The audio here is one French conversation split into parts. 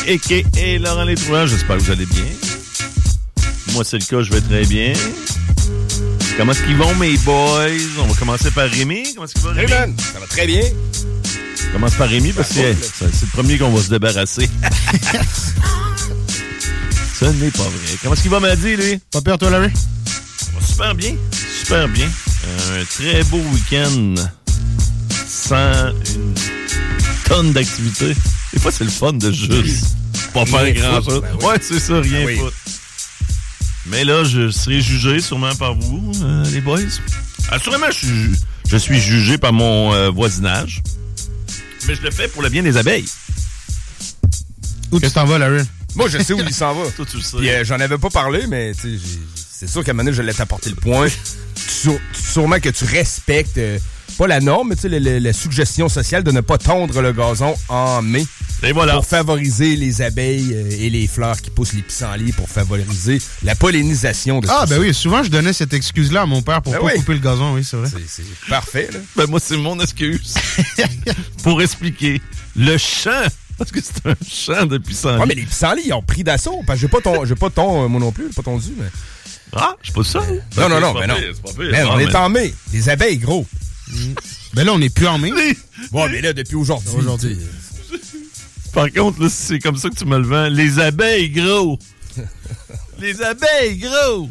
a.k.a. Laurent Létrouin. J'espère que vous allez bien. Moi, c'est le cas, je vais très bien. Comment est-ce qu'ils vont, mes boys? On va commencer par Rémi. Comment est-ce qu'il va, Rémi? Hey man, ça va très bien. On commence par Rémi parce que c'est le premier qu'on va se débarrasser. Ça n'est pas vrai. Comment est-ce qu'il va, Madi, lui? Pas peur, toi, Larry? Ça va super bien. Super bien. Un très beau week-end sans une tonne d'activités. Des fois, c'est le fun de juste pas faire grand-chose. Ben oui. Ouais, c'est ça, rien foutre. Mais là, je serai jugé sûrement par vous, les boys. Assurément, je suis jugé par mon voisinage. Mais je le fais pour le bien des abeilles. Où tu t'en vas, Larry? Moi, je sais où il s'en va. Toi, tu le sais. Puis, j'en avais pas parlé, mais c'est sûr qu'à un moment donné, je l'ai apporté le point. Sûrement que tu respectes, pas la norme, mais tu sais, la suggestion sociale de ne pas tondre le gazon en mai. Et voilà. Pour favoriser les abeilles et les fleurs qui poussent les pissenlits, pour favoriser la pollinisation de tout ça. Ben oui, souvent je donnais cette excuse-là à mon père pour pas couper le gazon, oui, c'est vrai. C'est parfait, là. Ben moi, c'est mon excuse. Pour expliquer le champ, parce que c'est un champ de pissenlits. Ouais, mais les pissenlits, ils ont pris d'assaut. Parce que j'ai pas ton, moi non plus, j'ai pas tondu, mais... Ah, je suis pas ça. Non, mais non. C'est pas pire. Mais on est en mai. Les abeilles, gros. Ben là, on n'est plus en mai. Ouais, mais là, depuis aujourd'hui. Par contre, là, c'est comme ça que tu me le vends. Les abeilles, gros! Les abeilles, gros!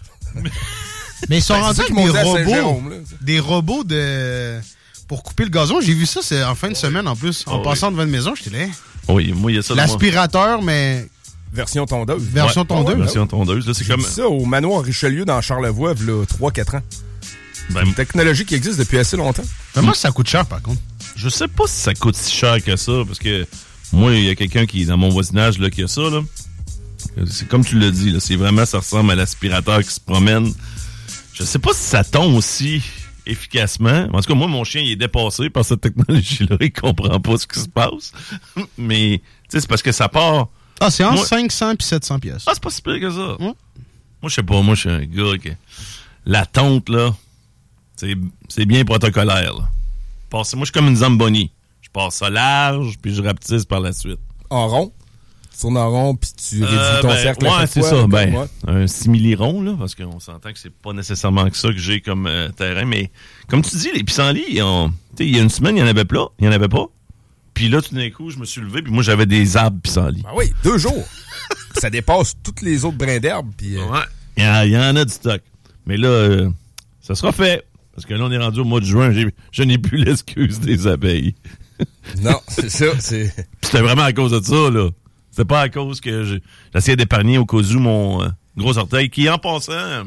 Mais ils sont rendus avec des là, robots pour couper le gazon. J'ai vu ça, c'est en fin de semaine en plus. En passant devant une maison, j'étais là. Oui, moi, il y a ça. L'aspirateur, mais... Version tondeuse. Version tondeuse. Version tondeuse. Là, c'est comme ça au manoir Richelieu dans Charlevoix, il y a 3-4 ans. Ben, une technologie qui existe depuis assez longtemps. Mais moi, ça coûte cher, par contre. Je sais pas si ça coûte si cher que ça, parce que moi, il y a quelqu'un qui est dans mon voisinage là, qui a ça. Là. C'est comme tu l'as dit, là, c'est vraiment, ça ressemble à l'aspirateur qui se promène. Je sais pas si ça tombe aussi efficacement. En tout cas, moi, mon chien, il est dépassé par cette technologie-là. Il comprend pas ce qui se passe. Mais, tu sais, c'est parce que ça part... Ah, c'est entre 500 et 700 pièces. Ah, c'est pas si pire que ça. Moi, je sais pas. Moi, je suis un gars que... La tonte, là, c'est bien protocolaire, là. Moi, je suis comme une zamboni. Je passe ça large, puis je rapetisse par la suite. En rond? Tu tournes en rond, puis tu réduis ton cercle à chaque c'est fois, ça. Un simili-rond, là, parce qu'on s'entend que c'est pas nécessairement que ça que j'ai comme terrain. Mais, comme tu dis, les pissenlits, il y a une semaine, il y en avait pas. Puis là, tout d'un coup, je me suis levé, puis moi, j'avais des arbres pissenlits. Ben oui, 2 jours. Ça dépasse toutes les autres brins d'herbe. Puis Ouais, il y en a du stock. Mais là, ça sera fait. Parce que là, on est rendu au mois de juin, je n'ai plus l'excuse des abeilles. Non, c'est ça. C'était vraiment à cause de ça, là. C'était pas à cause que j'essayais d'épargner au cas où mon gros orteil, qui, en passant,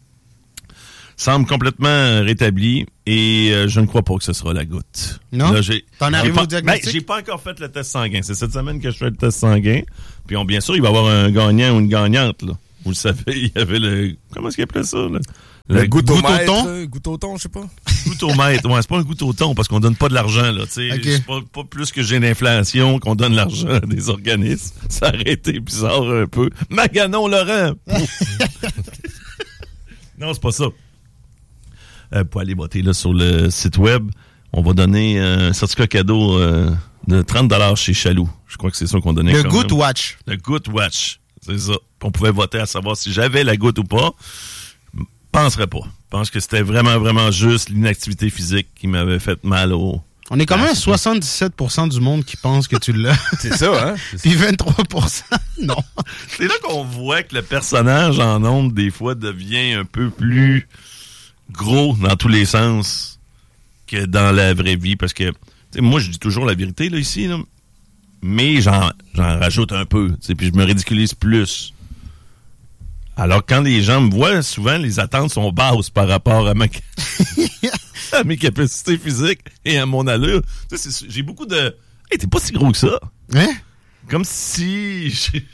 semble complètement rétabli. Et je ne crois pas que ce sera la goutte. Non? Là, t'en arrives au diagnostic? Ben, j'ai pas encore fait le test sanguin. C'est cette semaine que je fais le test sanguin. Puis bien sûr, il va y avoir un gagnant ou une gagnante, là. Vous le savez, il y avait le... Comment est-ce qu'il appelait ça, là? Le goutte-au-thon? Goutte-au-thon, je sais pas. Goutte-au-mètre. Ouais, c'est pas un goutte-au-thon parce qu'on donne pas de l'argent, là. Tu sais, c'est pas plus que j'ai d'inflation qu'on donne l'argent à des organismes. Ça aurait été bizarre un peu. Maganon Laurent! Non, c'est pas ça. Pour aller voter là, sur le site web, on va donner un certificat cadeau de 30$ chez Chaloux. Je crois que c'est ça qu'on donnait. Le Good Watch. Le Good Watch. C'est ça. On pouvait voter à savoir si j'avais la goutte ou pas. Penserais pas. Je pense que c'était vraiment, vraiment juste l'inactivité physique qui m'avait fait mal au... On est quand même à 77% du monde qui pense que tu l'as. C'est ça, hein? Puis 23%, non. C'est là qu'on voit que le personnage en ondes, des fois, devient un peu plus gros dans tous les sens que dans la vraie vie. Parce que, moi, je dis toujours la vérité, là, ici, là, mais j'en rajoute un peu, puis je me ridiculise plus. Alors, quand les gens me voient, souvent, les attentes sont basses par rapport à à mes capacités physiques et à mon allure. J'ai beaucoup de... Hey, t'es pas si gros que ça. Hein? Comme si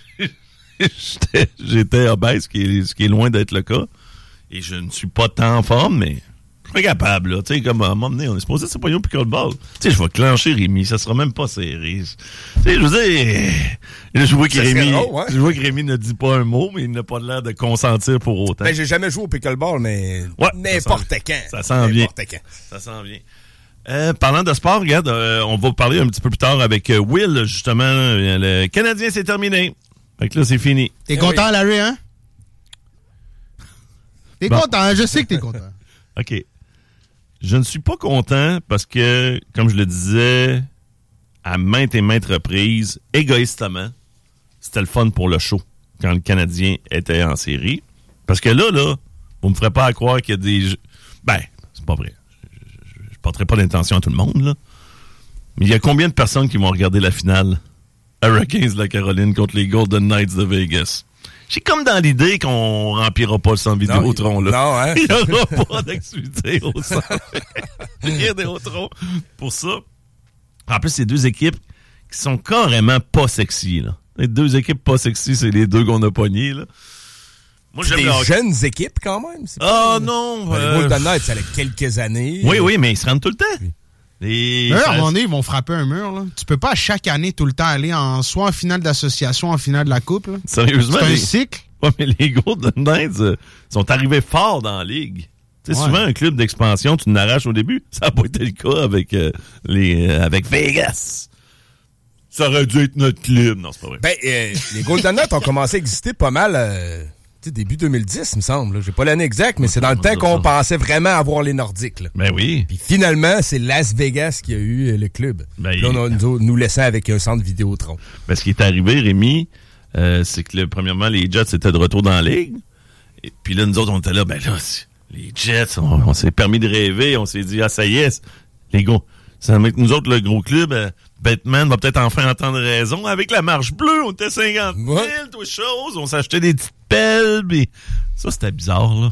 j'étais obèse, ce qui est loin d'être le cas. Et je ne suis pas tant en forme, mais je suis capable, là. Tu sais, comme à un moment donné, on est supposé se poigner au pickleball. Tu sais, je vais clencher Rémi, ça sera même pas serré. Tu sais, je veux dire, là, je vois que Rémi ne dit pas un mot, mais il n'a pas l'air de consentir pour autant. Ben, j'ai jamais joué au pickleball, mais n'importe quand. Ça s'en vient. Quand. Ça s'en vient. Parlant de sport, regarde, on va parler un petit peu plus tard avec Will, justement. Le Canadien, c'est terminé. Fait que là, c'est fini. T'es content, Larry, hein? T'es content, hein? Je sais que t'es content. OK. Je ne suis pas content parce que, comme je le disais, à maintes et maintes reprises, égoïstement, c'était le fun pour le show quand le Canadien était en série. Parce que là, vous me ferez pas à croire qu'il y a des... Ben, c'est pas vrai. Je porterai pas d'intention à tout le monde, là. Mais il y a combien de personnes qui vont regarder la finale Hurricanes de la Caroline contre les Golden Knights de Vegas? J'ai comme dans l'idée qu'on remplira pas le centre Vidéotron, là. Non, hein? Il n'y aura pas d'activité au centre Vidéotron pour ça. En plus, c'est deux équipes qui sont carrément pas sexy, là. Les deux équipes pas sexy, c'est les deux qu'on a pognées, là. Moi, j'aime des jeunes équipes, quand même. Non. Les Golden Knights, ça a quelques années. Oui, mais ils se rendent tout le temps. Mais à un moment donné, ils vont frapper un mur. Là. Tu peux pas chaque année tout le temps aller soit en finale d'association, en finale de la coupe. Là. Sérieusement? C'est un cycle. Ouais, mais les Golden Knights sont arrivés fort dans la ligue. Tu sais, souvent, un club d'expansion, tu n'arraches au début. Ça n'a pas été le cas avec, avec Vegas. Ça aurait dû être notre club. Non, c'est pas vrai. Ben, les Golden Knights ont commencé à exister pas mal... début 2010, il me semble. J'ai pas l'année exacte, mais c'est dans le temps qu'on pensait vraiment avoir les Nordiques. Là. Ben oui. Puis finalement, c'est Las Vegas qui a eu le club. Ben, là, on nous laissait avec un centre Vidéotron. Ben, ce qui est arrivé, Rémi, c'est que premièrement, les Jets étaient de retour dans la ligue. Et puis là, nous autres, on était là, ben là, les Jets, on s'est permis de rêver. On s'est dit, ah, ça y est, les gars, ça va mettre nous autres, le gros club, Batman va peut-être enfin entendre raison. Avec la marche bleue, on était 50 000, toutes choses. On s'achetait des petites pelles. Pis... Ça, c'était bizarre, là.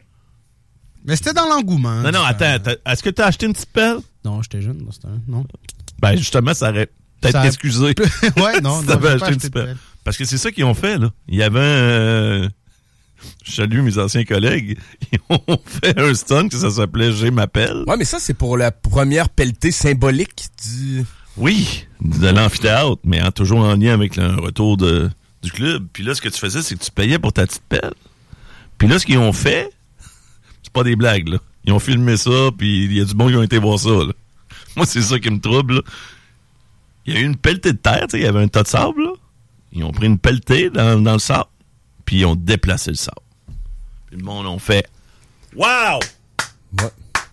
Mais c'était dans l'engouement. Non, attends. Est-ce que t'as acheté une petite pelle? Non, j'étais jeune. Non. Ben, justement, ça aurait peut-être excusé. Ouais, non. Si t'avais acheté une petite pelle. Parce que c'est ça qu'ils ont fait, là. Il y avait je salue mes anciens collègues. Ils ont fait un stunt que ça s'appelait J'ai ma pelle. Ouais, mais ça, c'est pour la première pelletée symbolique du... Oui, de l'amphithéâtre, mais toujours en lien avec le retour du club. Puis là, ce que tu faisais, c'est que tu payais pour ta petite pelle. Puis là, ce qu'ils ont fait, c'est pas des blagues, là. Ils ont filmé ça, puis il y a du bon qui ont été voir ça, là. Moi, c'est ça qui me trouble, là. Il y a eu une pelletée de terre, tu sais, il y avait un tas de sable, là. Ils ont pris une pelletée dans le sable, puis ils ont déplacé le sable. Puis le monde, on fait « Wow! Ouais.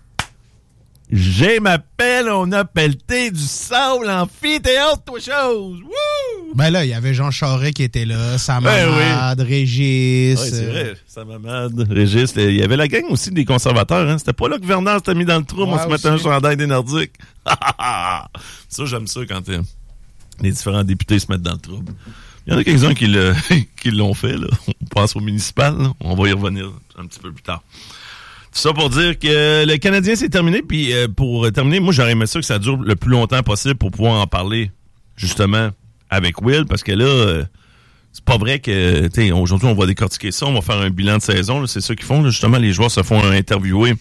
J'ai ma pelle, on a pelleté du sable, amphithéâtre, toi chose! Wouh! » Ben là, il y avait Jean Charest qui était là, Sam Hamad, Régis. Oui, c'est vrai. Sam Hamad, Régis. Il y avait la gang aussi des conservateurs. Hein. C'était pas là que Vernon s'était mis dans le trou. On se mettait un chandail des Nordiques. Ça, j'aime ça quand les différents députés se mettent dans le trouble. Il y en a quelques-uns qui l'ont fait. Là. On passe au municipal. Là. On va y revenir un petit peu plus tard. Tout ça pour dire que le Canadien, c'est terminé. Puis pour terminer, moi, j'aurais aimé ça que ça dure le plus longtemps possible pour pouvoir en parler, justement, avec Will. Parce que là, c'est pas vrai que, tu sais, aujourd'hui, on va décortiquer ça. On va faire un bilan de saison. Là. C'est ça qu'ils font. Là. Justement, les joueurs se font interviewer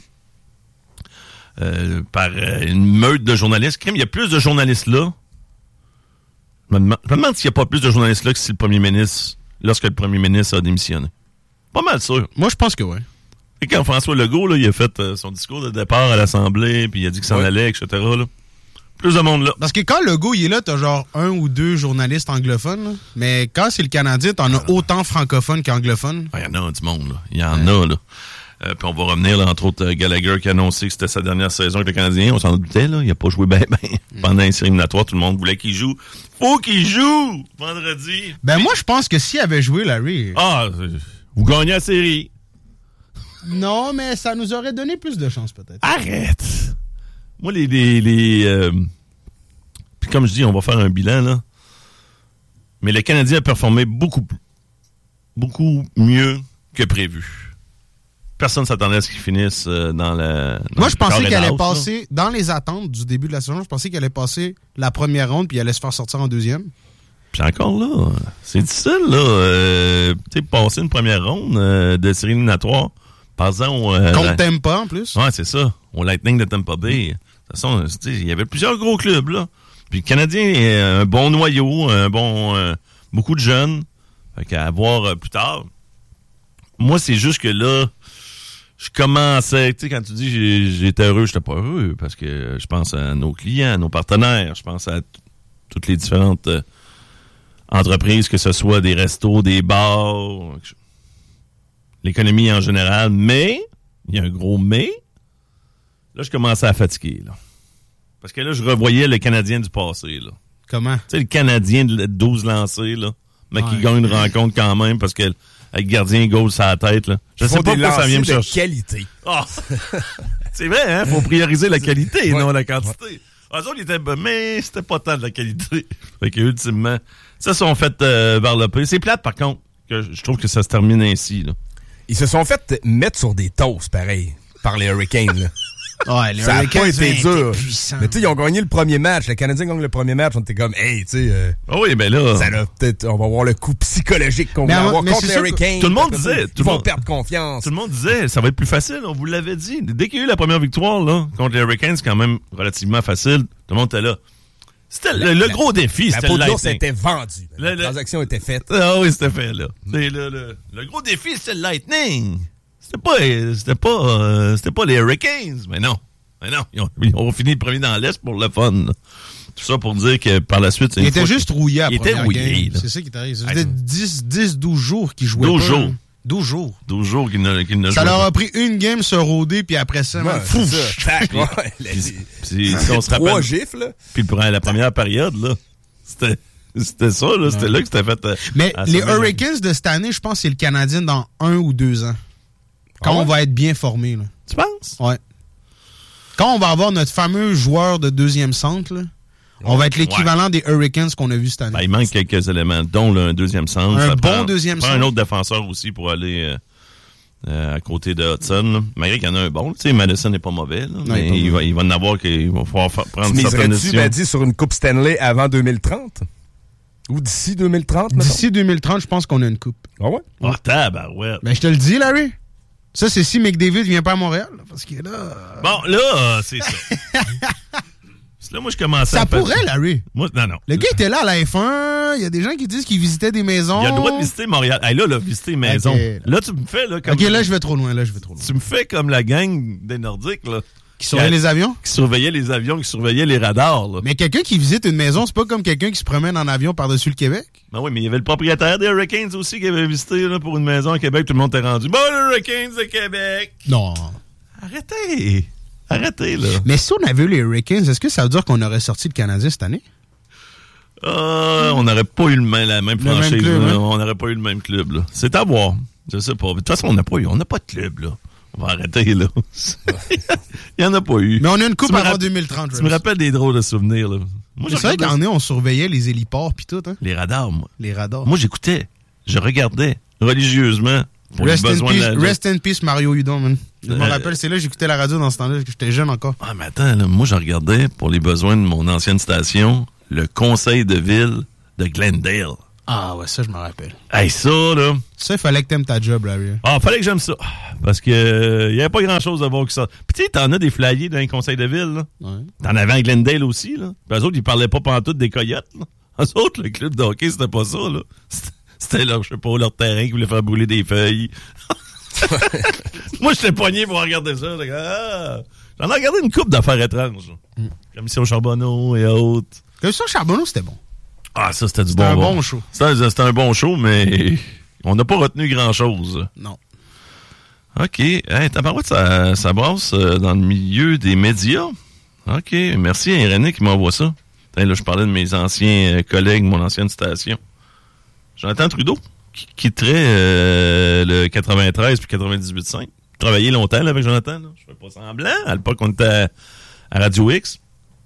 par une meute de journalistes. Il y a plus de journalistes là. Je me demande s'il n'y a pas plus de journalistes là que si lorsque le premier ministre a démissionné. Pas mal sûr. Moi, je pense que oui. Et quand François Legault, là, il a fait son discours de départ à l'Assemblée, puis il a dit qu'il s'en allait, etc., là. Plus de monde là. Parce que quand Legault il est là, t'as genre 1 ou 2 journalistes anglophones. Là. Mais quand c'est le Canadien, t'en as autant francophones qu'anglophones. Il y en a du monde, là. Il y en a, là. Puis on va revenir, là, entre autres, Gallagher qui a annoncé que c'était sa dernière saison avec le Canadien. On s'en doutait, là. Il a pas joué ben. Pendant les séries éliminatoires, tout le monde voulait qu'il joue. Faut qu'il joue! Vendredi. Ben moi, je pense que s'il avait joué, Larry... Ah, vous gagnez la série. Non, mais ça nous aurait donné plus de chance, peut-être. Arrête! Moi, puis comme je dis, on va faire un bilan, là. Mais le Canadien a performé beaucoup mieux que prévu. Personne ne s'attendait à ce qu'il finisse dans la... Moi, je pensais qu'il allait passer, dans les attentes du début de la saison, je pensais qu'il allait passer la première ronde puis il allait se faire sortir en deuxième. Puis encore là, c'est difficile, là. Tu sais, passer une première ronde de série éliminatoire, passant contre Tampa, en plus. Ouais, c'est ça. Au Lightning de Tampa Bay. De toute façon, il y avait plusieurs gros clubs, là. Puis le Canadien est un bon noyau, beaucoup de jeunes. Fait qu'à voir plus tard. Moi, c'est juste que là, je commençais, tu sais, quand tu dis j'étais heureux, j'étais pas heureux, parce que je pense à nos clients, à nos partenaires, je pense à toutes les différentes entreprises, que ce soit des restos, des bars, l'économie en général, mais, il y a un gros mais, là, je commençais à fatiguer, là. Parce que là, je revoyais le Canadien du passé, là. Comment? Tu sais, le Canadien de 12 lancés, là, mais qui gagne une rencontre quand même, parce que avec le gardien goal sur la tête, là. Je sais pas pourquoi ça vient me chercher. Qualité. Oh. C'est vrai, hein? Faut prioriser la qualité, non la quantité. Eux autres, ils étaient, mais c'était pas tant de la qualité. Fait que, ultimement, ça sont fait varloper. C'est plate, par contre, que je trouve que ça se termine ainsi, là. Ils se sont fait mettre sur des toasts, pareil, par les Hurricanes, là. Ouais, les ça a pas été dur. Puissant. Mais tu sais, ils ont gagné le premier match. Le Canadien gagne le premier match. On était comme, hey, tu sais. Oui, ben là. Ça a peut-être, on va voir le coup psychologique qu'on va avoir contre les Hurricanes. Tout le monde disait. Ils vont perdre confiance. Tout le monde disait, ça va être plus facile. On vous l'avait dit. Dès qu'il y a eu la première victoire, là, contre les Hurricanes, c'est quand même relativement facile. Tout le monde était là. C'était le gros défi, c'était le Lightning. La peau d'ours était vendue. La transaction était faite. Ah oui, c'était fait, là. Le gros défi, c'était le Lightning. C'était pas les Hurricanes. Mais non. Ils ont fini le premier dans l'Est pour le fun, là. Tout ça pour dire que par la suite... Il était juste rouillé à il était rouillé. C'est ça qui t'arrive. Ça faisait 10-12 jours qu'il jouait 12 jours. 12 jours. 12 jours qu'il ne jouait ça leur a pris une game se rôder, puis après ça, fou! Si on se rappelle... 3 gifles, là. Puis la première période, là, c'était ça, là. C'était là que c'était fait... Mais les Hurricanes de cette année, je pense que c'est le Canadien dans 1 ou 2 ans. Quand on va être bien formé, là. Tu penses? Ouais. Quand on va avoir notre fameux joueur de deuxième centre, là, on va être l'équivalent des Hurricanes qu'on a vu cette année. Ben, il manque quelques éléments, dont un deuxième centre. Un bon deuxième centre. Un autre défenseur aussi pour aller à côté de Hudson. Là. Malgré qu'il y en a un bon. Tu sais, Madison n'est pas mauvais. Là, non, mais il va en avoir qu'il va falloir prendre certaines décisions. Tu m'as dit sur une Coupe Stanley avant 2030? Ou d'ici 2030? D'ici 2030, je pense qu'on a une coupe. Ah ouais? Ah, tabarouette. Ben, je te le dis, Larry. Ça, c'est si McDavid vient pas à Montréal. Parce qu'il est là... Bon, là, c'est ça. Là, moi, je commençais ça pourrait, Larry. Moi, non. Le gars était là à la F1. Il y a des gens qui disent qu'il visitait des maisons. Il a le droit de visiter Montréal. Hey, là, visiter une maison. Okay. Là, tu me fais, là, comme... OK, là, je vais trop loin. Tu me fais comme la gang des Nordiques, là. Qui surveillait les avions? Qui surveillait les avions, qui surveillait les radars, là. Mais quelqu'un qui visite une maison, c'est pas comme quelqu'un qui se promène en avion par-dessus le Québec? Ben oui, mais il y avait le propriétaire des Hurricanes aussi qui avait visité, là, pour une maison à Québec. Tout le monde était rendu. Bon, les Hurricanes de Québec! Non. Arrêtez, là. Mais si on avait eu les Hurricanes, est-ce que ça veut dire qu'on aurait sorti le Canadien cette année? On n'aurait pas eu la même franchise. Même club, hein? On n'aurait pas eu le même club, là. C'est à voir. Je sais pas. De toute façon, on n'a pas de club, là. On va arrêter, là. Il n'y en a pas eu. Mais on a une coupe avant 2030. Tu me rappelles des drôles de souvenirs, là. Moi, c'est vrai qu'en année, on surveillait les héliports pis tout, hein? Les radars, moi. Les radars. Moi, j'écoutais. Je regardais religieusement. Rest in peace, Mario Hudon, man. Je me rappelle, c'est là que j'écoutais la radio dans ce temps-là, que j'étais jeune encore. Ah, mais attends, là, moi, je regardais, pour les besoins de mon ancienne station, le conseil de ville de Glendale. Ah ouais, ça, je me rappelle. Hey, ça, là... Ça, il fallait que t'aimes ta job, Larry. Ah, fallait que j'aime ça. Parce que y avait pas grand-chose à voir que ça. Puis tu sais, t'en as des flyers dans les conseils de ville, là. Ouais. T'en avais à Glendale aussi, là. Puis eux autres, ils parlaient pas pantoute des coyotes, là. Eux autres, le club de hockey, c'était pas ça, là. C'était leur, je sais pas, leur terrain qui voulait faire brûler des feuilles. Moi, j'étais pogné pour regarder ça. J'en ai regardé une couple d'affaires étranges. Commission Charbonneau et autres. Commission Charbonneau, c'était bon. Ah, ça, c'était du bon. C'était un bon show. C'était un bon show, mais on n'a pas retenu grand-chose. Non. OK. Hey, tabarouette, ça brasse dans le milieu des médias. OK. Merci à René qui m'envoie ça. Là, je parlais de mes anciens collègues, mon ancienne station. Jonathan Trudeau, qui quitterait le 93 puis 98.5. J'ai travaillé longtemps là, avec Jonathan. Là. Je fais pas semblant. À l'époque, on était à Radio X.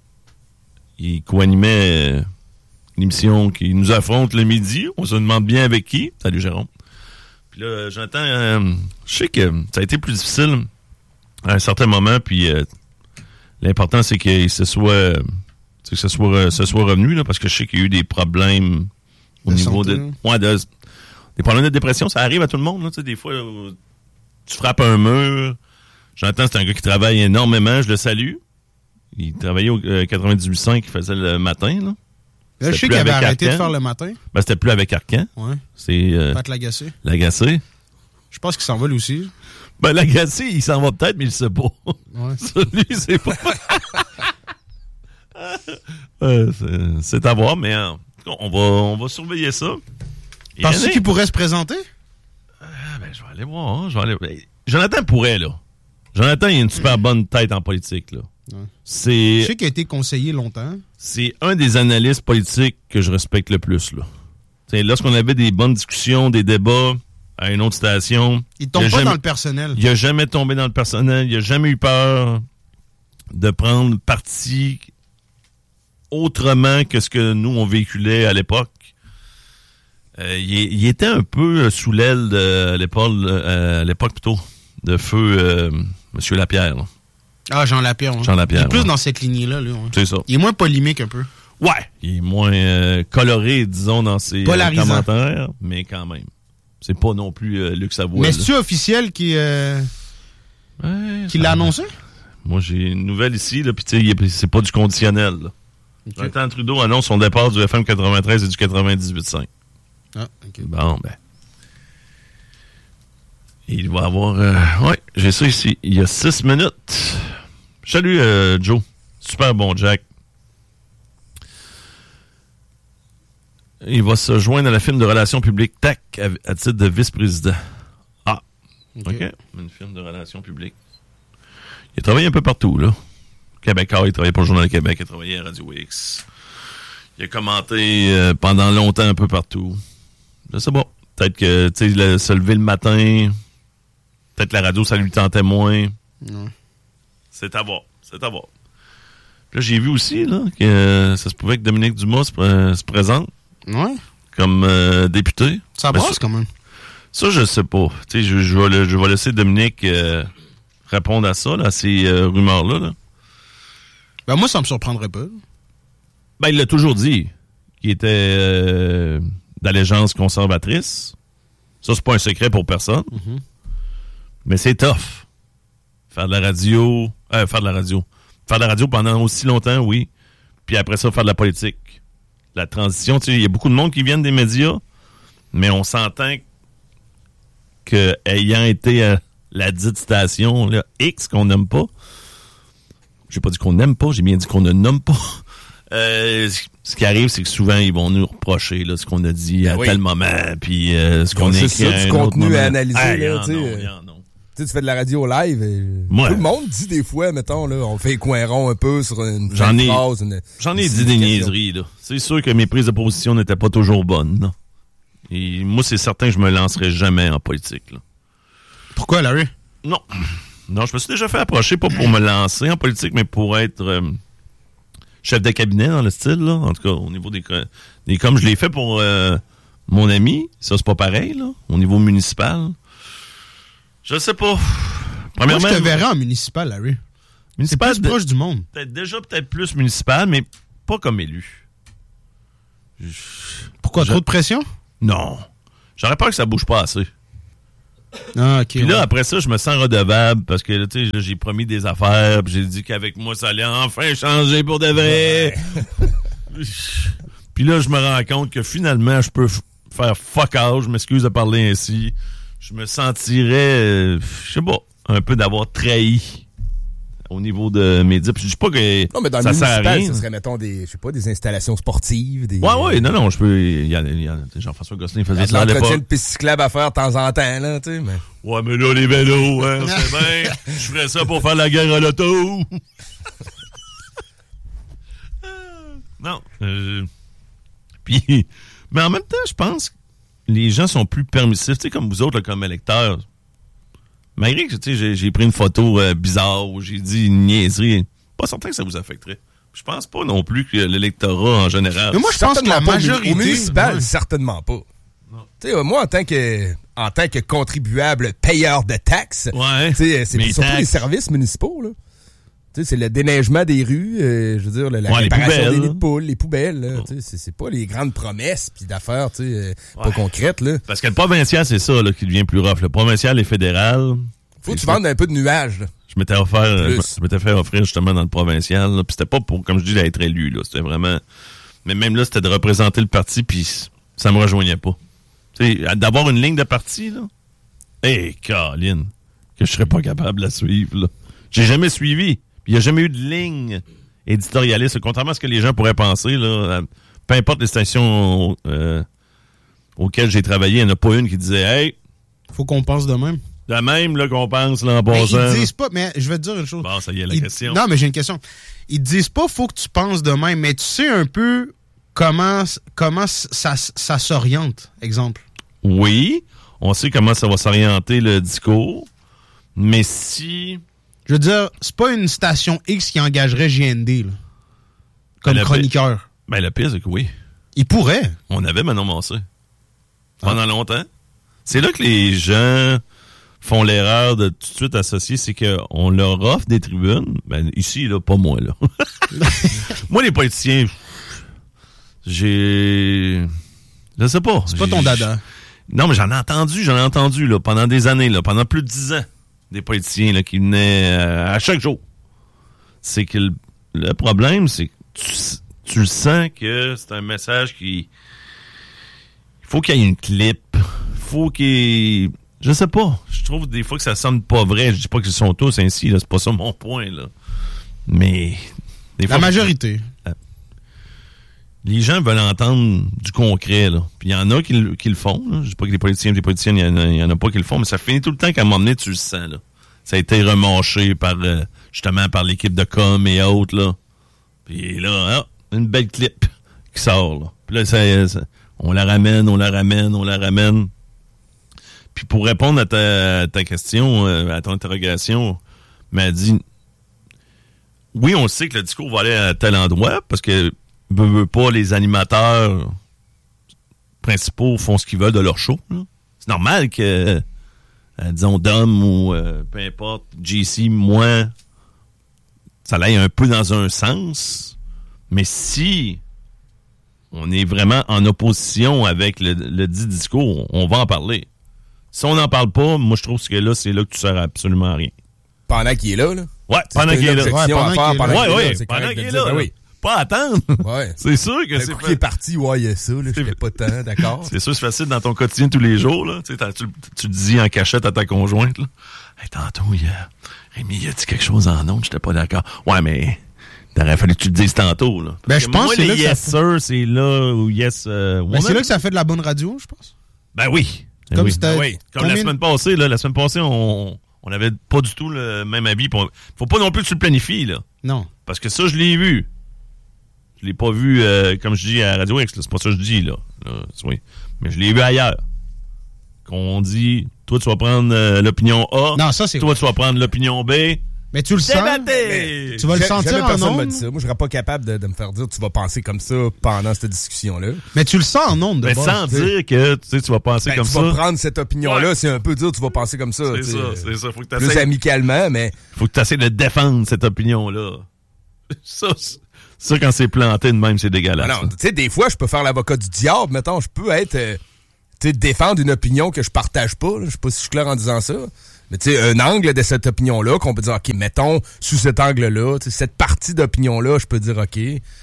Il co-animait une émission qui nous affronte le midi. On se demande bien avec qui. Salut, Jérôme. Puis là, Jonathan, je sais que ça a été plus difficile à un certain moment. Puis l'important, c'est qu'il se soit revenu, là, parce que je sais qu'il y a eu des problèmes au niveau des problèmes de dépression. Ça arrive à tout le monde, là, tu sais, des fois, tu frappes un mur. J'entends, c'est un gars qui travaille énormément, je le salue. Il travaillait au 98.5, il faisait le matin, là. Là, je sais qu'il avait arrêté de faire le matin. Ben, c'était plus avec Arcan. Ouais. C'est... Pat Lagacé. Lagacé. Je pense qu'il s'en va lui aussi. Ben, Lagacé, il s'en va peut-être, mais il sait pas. Ouais. Ça, lui, il sait pas. C'est à voir, mais on va surveiller ça. Penses-tu qu'il pourrait se présenter? Ben, je vais aller voir. Jonathan pourrait, là. Jonathan, il a une super bonne tête en politique, là. Ouais. C'est... Je sais qu'il a été conseiller longtemps. C'est un des analystes politiques que je respecte le plus, là. T'sais, lorsqu'on avait des bonnes discussions, des débats à une autre station... Il tombe pas dans le personnel. Il a jamais tombé dans le personnel. Il a jamais eu peur de prendre parti autrement que ce que nous, on véhiculait à l'époque. Il était un peu sous l'aile à l'époque plutôt, de feu M. Lapierre. Là. Ah, Jean Lapierre. Ouais. Jean Lapierre. Il est plus dans cette lignée-là. Lui, ouais. C'est ça. Il est moins polémique un peu. Ouais, il est moins coloré, disons, dans ses commentaires, mais quand même. C'est pas non plus Luc Savoie. Mais c'est-tu officiel qui l'a annoncé? Moi, j'ai une nouvelle ici, là, puis tu sais, c'est pas du conditionnel. Là. Okay. Jonathan Trudeau annonce son départ du FM 93 et du 98.5. Ah, OK. Bon, ben. Il va avoir... ouais, j'ai ça ici. Il y a 6 minutes. Salut, Joe. Super bon, Jack. Il va se joindre à la firme de relations publiques TAC à titre de vice-président. Ah, OK. Une firme de relations publiques. Il a travaillé un peu partout, là. Québécois, il travaillait pour le Journal de Québec, il a travaillé à Radio X. Il a commenté pendant longtemps un peu partout. Je sais pas. Peut-être que, tu sais, se lever le matin, peut-être la radio, ça lui tentait moins. Non. C'est à voir. Là, j'ai vu aussi, là, que ça se pouvait que Dominique Dumas se présente. Ouais. Comme député. Ça brasse quand même. Ça, je sais pas. Tu sais, je vais laisser Dominique répondre à ça, là, à ces rumeurs-là. Là. Ben moi, ça me surprendrait pas. Ben, il l'a toujours dit qu'il était d'allégeance conservatrice. Ça, c'est pas un secret pour personne. Mm-hmm. Mais c'est tough. Faire de la radio pendant aussi longtemps, oui. Puis après ça, faire de la politique. La transition, tu sais, il y a beaucoup de monde qui viennent des médias, mais on s'entend que ayant été à la dite station là, X qu'on n'aime pas, j'ai pas dit qu'on n'aime pas, j'ai bien dit qu'on ne nomme pas. Ce qui arrive, c'est que souvent, ils vont nous reprocher là, ce qu'on a dit à tel moment, puis ce qu'on a écrit c'est ça, du contenu à analyser. Là, tu fais de la radio live et tout le monde dit des fois, mettons, là, on fait coin rond un peu sur une phrase. J'en ai dit des niaiseries, là. C'est sûr que mes prises de position n'étaient pas toujours bonnes, là. Et moi, c'est certain que je me lancerai jamais en politique, là. Pourquoi, Larry? Non, je me suis déjà fait approcher, pas pour me lancer en politique, mais pour être chef de cabinet dans le style, là. En tout cas, au niveau des coms, je l'ai fait pour mon ami. Ça, c'est pas pareil, là. Au niveau municipal. Je sais pas. Moi, je te verrais en municipal, Larry. Municipal, c'est plus proche du monde. Peut-être plus municipal, mais pas comme élu. Pourquoi? Trop de pression? Non. J'aurais peur que ça bouge pas assez. Ah, OK. Puis là, après ça, je me sens redevable parce que tu sais, j'ai promis des affaires, puis j'ai dit qu'avec moi, ça allait enfin changer pour de vrai. Puis là, je me rends compte que finalement, je peux faire fuck out, je m'excuse de parler ainsi. Je me sentirais, je sais pas, un peu d'avoir trahi au niveau de mes dits. Je dis pas que non, mais dans ça le sert à municipal, rien. ça serait, mettons, des installations sportives. Ouais, non, je peux. Il y a Jean-François Gosselin faisait ça à l'époque. L'entretien de piste cyclable à faire de temps en temps, là, tu sais. Mais... Ouais, mais là, les vélos, hein, c'est bien. Je ferais ça pour faire la guerre à l'auto. Non. Puis, mais en même temps, je pense que les gens sont plus permissifs, tu sais, comme vous autres, là, comme électeurs. Malgré que, tu sais, j'ai pris une photo bizarre où j'ai dit une niaiserie, pas certain que ça vous affecterait. Je pense pas non plus que l'électorat en général. Mais moi, je pense que la majorité... Au municipal, certainement pas. Tu sais, moi, en tant que contribuable payeur de taxes, c'est surtout les services municipaux, là. Tu sais, c'est le déneigement des rues, je veux dire, la réparation des nids de poules, les poubelles, là. Tu sais, c'est pas les grandes promesses puis d'affaires, tu sais, pas concrètes, là. Parce que le provincial, c'est ça, là, qui devient plus rough. Le provincial et fédéral. Faut que tu vendes un peu de nuages, là. Je m'étais fait offrir justement dans le provincial, là, puis c'était pas pour, comme je dis, d'être élu, là. C'était vraiment, mais même là, c'était de représenter le parti, puis ça me rejoignait pas. Tu sais, d'avoir une ligne de parti, là. Hey, Caroline, que je serais pas capable de la suivre, là. J'ai jamais suivi. Il n'y a jamais eu de ligne éditorialiste, contrairement à ce que les gens pourraient penser, là. Peu importe les stations auxquelles j'ai travaillé, il n'y en a pas une qui disait « Hey! » Faut qu'on pense de même. De même là, qu'on pense là, en passant. Mais ils disent pas, mais je vais te dire une chose. Bon, ça y est, la question. Non, mais j'ai une question. Ils disent pas faut que tu penses de même, mais tu sais un peu comment ça s'oriente, exemple. Oui, on sait comment ça va s'orienter le discours, mais si... Je veux dire, c'est pas une station X qui engagerait JND, là, comme chroniqueur. Ben, le pire, c'est que oui. Il pourrait. On avait Manon Massé. Pendant longtemps. C'est là que les gens font l'erreur de tout de suite associer, c'est qu'on leur offre des tribunes. Ben, ici, là, pas moi, là. Moi, les politiciens, je sais pas. C'est pas ton dada. Non, mais j'en ai entendu, là, pendant des années, là, pendant plus de 10 ans, des politiciens, là, qui venaient à chaque jour. C'est que le problème, c'est que tu le sens que c'est un message qui... Il faut qu'il y ait une clip. Faut qu'il... Je sais pas. Je trouve des fois que ça sonne pas vrai. Je dis pas qu'ils sont tous ainsi, là. C'est pas ça mon point, là. Mais... Des fois, la majorité. Les gens veulent entendre du concret, là. Puis il y en a qui le font, là. Je dis pas que les politiciennes, il y en a pas qui le font, mais ça finit tout le temps qu'à un moment donné, tu le sens, là. Ça a été remâché par, justement, par l'équipe de com et autres, là. Puis là, une belle clip qui sort, là. Puis là, ça, on la ramène. Puis pour répondre à ta question, à ton interrogation, m'a dit, oui, on sait que le discours va aller à tel endroit, parce que veut pas, les animateurs principaux font ce qu'ils veulent de leur show, là. C'est normal que, disons, Dom ou peu importe, JC, moi, ça l'aille un peu dans un sens, mais si on est vraiment en opposition avec le dit discours, on va en parler. Si on n'en parle pas, moi, je trouve que là, c'est là que tu sers absolument à rien. Pendant qu'il est là, là? Ouais, pendant qu'il est là. Pendant qu'il est là. Oui. Pas attendre. Ouais. C'est sûr que c'est... qui est parti, ouais, il y a ça, là, je fais pas tant, d'accord? C'est sûr, c'est facile dans ton quotidien tous les jours, là. Tu sais, tu dis en cachette à ta conjointe, là. Hey, tantôt, Rémi, il a dit quelque chose en ondes, j'étais pas d'accord. Ouais, mais... T'aurais fallu que tu le dises tantôt, là. Ben, je pense que les yes sir, c'est là où yes... ben, c'est là que ça fait de la bonne radio, je pense. Ben oui. Comme Comme la semaine passée, là. La semaine passée, on avait pas du tout le même avis. Faut pas non plus que tu le planifies, là. Non. Parce que ça, je l'ai vu. Je l'ai pas vu, comme je dis à Radio X, là. C'est pas ça que je dis, là. Oui. Mais je l'ai vu ailleurs. Qu'on dit, toi, tu vas prendre l'opinion A. Non, ça, c'est... Toi, tu vas prendre l'opinion B. Mais tu le sens. Tu vas le sentir en ondes. M'a dit ça. Moi, je serais pas capable de me faire dire tu vas penser comme ça pendant cette discussion-là. Mais tu le sens en ondes. Mais sans dire que tu vas penser comme ça. Tu vas prendre cette opinion-là, ouais. C'est un peu dire tu vas penser comme ça. C'est ça. Faut que plus amicalement, mais... Faut que tu essaies de défendre cette opinion-là. Ça, quand c'est planté de même, c'est dégueulasse. Non, tu sais, des fois, je peux faire l'avocat du diable. Mettons, je peux être... défendre une opinion que je partage pas. Je sais pas si je suis clair en disant ça. Mais tu sais, un angle de cette opinion-là, qu'on peut dire, OK, mettons, sous cet angle-là, cette partie d'opinion-là, je peux dire, OK.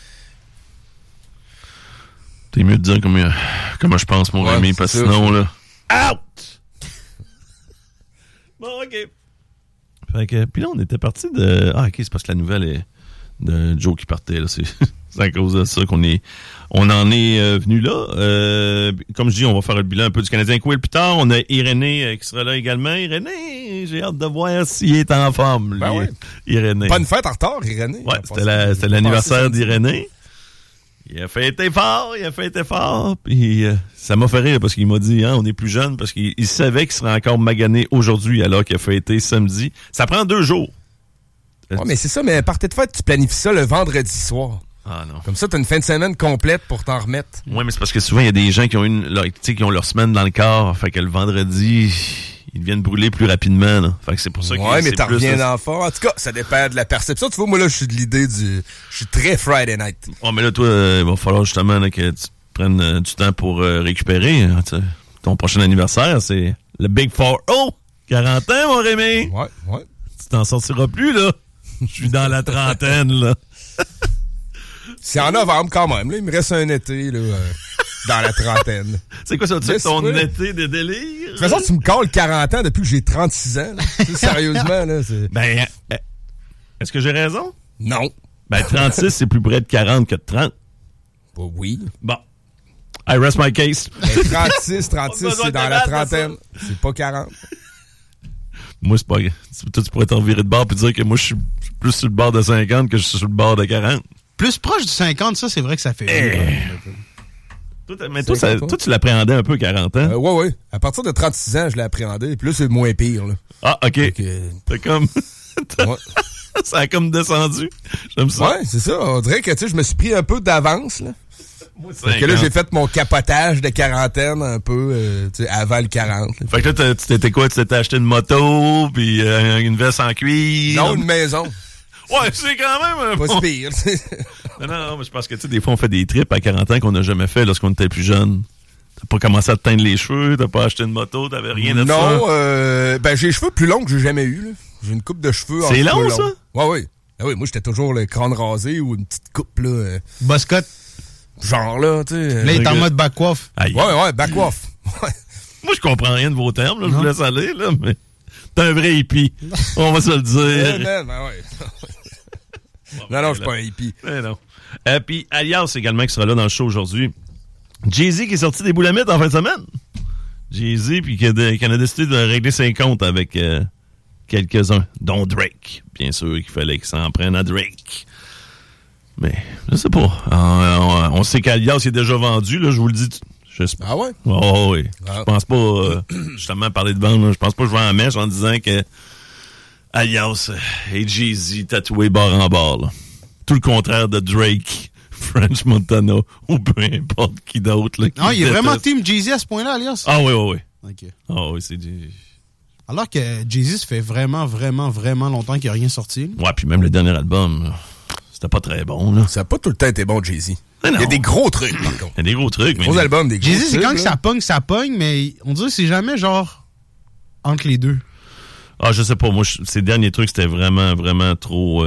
T'es mieux de dire comment je pense, mon ami, parce que sinon, là... Out! Bon, OK. Fait que, puis là, on était parti de... Ah, OK, c'est parce que la nouvelle est de Joe qui partait, là. C'est à cause de ça qu'on en est venu là. Comme je dis, on va faire le bilan un peu du Canadien Quill plus tard. On a Irénée qui sera là également. Irénée, j'ai hâte de voir s'il est en forme, lui. Ben ouais. Irénée. Bonne fête en retard, Irénée. Ouais, c'était l'anniversaire d'Irénée. Il a fêté fort. Puis ça m'a fait rire parce qu'il m'a dit, on est plus jeune, parce qu'il savait qu'il serait encore magané aujourd'hui alors qu'il a fêté samedi. Ça prend 2 jours. Ouais, mais c'est ça, mais party de fête, tu planifies ça le vendredi soir. Ah non. Comme ça, t'as une fin de semaine complète pour t'en remettre. Oui, mais c'est parce que souvent, il y a des gens qui ont qui ont leur semaine dans le corps. Fait que le vendredi, ils viennent brûler plus rapidement. Là. Fait que c'est pour ça que ouais, mais t'en reviens dans le fort. En tout cas, ça dépend de la perception. Tu vois, moi, là, je suis de l'idée je suis très Friday night. Oh, mais là, toi, il va falloir justement là, que tu prennes du temps pour récupérer. Ton prochain anniversaire, c'est le Big 4-0. 40 ans, mon Rémi. Ouais. Tu t'en sortiras plus, là. Je suis dans la trentaine, là. C'est en novembre quand même, là. Il me reste un été, là. dans la trentaine. C'est quoi ça, tu sais, ton été de délire? De toute façon, tu me calls 40 ans depuis que j'ai 36 ans. Sérieusement, là. Ben, est-ce que j'ai raison? Non. Ben, 36, c'est plus près de 40 que de 30. Oui. Bon. I rest my case. Ben, 36, c'est dans la trentaine. C'est pas 40. Moi, c'est pas... Toi, tu pourrais t'en virer de bord et dire que moi, je suis plus sur le bord de 50 que je suis sur le bord de 40. Plus proche du 50, ça, c'est vrai que ça fait... Mais toi, tu l'appréhendais un peu 40 ans? Oui. À partir de 36 ans, je l'ai appréhendé. Puis là, c'est moins pire. Là. Ah, OK. T'as comme... Ouais. Ça a comme descendu. J'aime ça. Ouais, c'est ça. On dirait que je me suis pris un peu d'avance. Là. Parce que là, j'ai fait mon capotage de quarantaine un peu avant le 40. Là. Fait que là, tu t'étais quoi? Tu t'étais acheté une moto, puis une veste en cuir? Non, une maison. Ouais, c'est quand même... Pas si pire. Non, mais je pense que, tu sais, des fois, on fait des trips à 40 ans qu'on n'a jamais fait lorsqu'on était plus jeune. T'as pas commencé à te teindre les cheveux, t'as pas acheté une moto, t'avais rien de ça? Non, ben j'ai les cheveux plus longs que j'ai jamais eu. Là. J'ai une coupe de cheveux. C'est long, ça? Oui. Ah oui, moi, j'étais toujours le crâne rasé ou une petite coupe, là. Boscott. Genre, là, tu sais. Là, il est en mode back-off. Ouais, back-off. Moi, je comprends rien de vos termes, là. Je vous laisse aller, là, mais t'es un vrai hippie. On va se le dire. Non, je suis pas un hippie. Mais non. Puis, Alias également qui sera là dans le show aujourd'hui. Jay-Z qui est sorti des boulamites en fin de semaine. Jay-Z, puis qui en a décidé de régler ses comptes avec quelques-uns, dont Drake. Bien sûr qu'il fallait qu'il s'en prenne à Drake. Mais, je sais pas. On sait qu'Alias est déjà vendu, là, je vous le dis. Ah ouais? Oh, oui. Je pense pas, justement, parler de vendre, je pense pas que je vais en mèche en disant que Alias et Jay-Z tatoués bord en bord, là. Tout le contraire de Drake, French Montana ou peu importe qui d'autre. Non, il est vraiment team Jay-Z à ce point-là, Alias? Ah oui. OK. Ah oui, c'est Jay-Z. Alors que Jay-Z, ça fait vraiment, vraiment, vraiment longtemps qu'il n'a rien sorti. Là. Ouais, puis même le dernier album, là, c'était pas très bon. Là. Ça n'a pas tout le temps été bon, Jay-Z. Il y a des gros trucs, par contre. Il y a des gros trucs. Des gros albums, des gros Jay-Z, trucs. c'est quand que ça pogne, mais on dirait que c'est jamais genre entre les deux. Ah, je sais pas. Moi, ces derniers trucs, c'était vraiment, vraiment trop...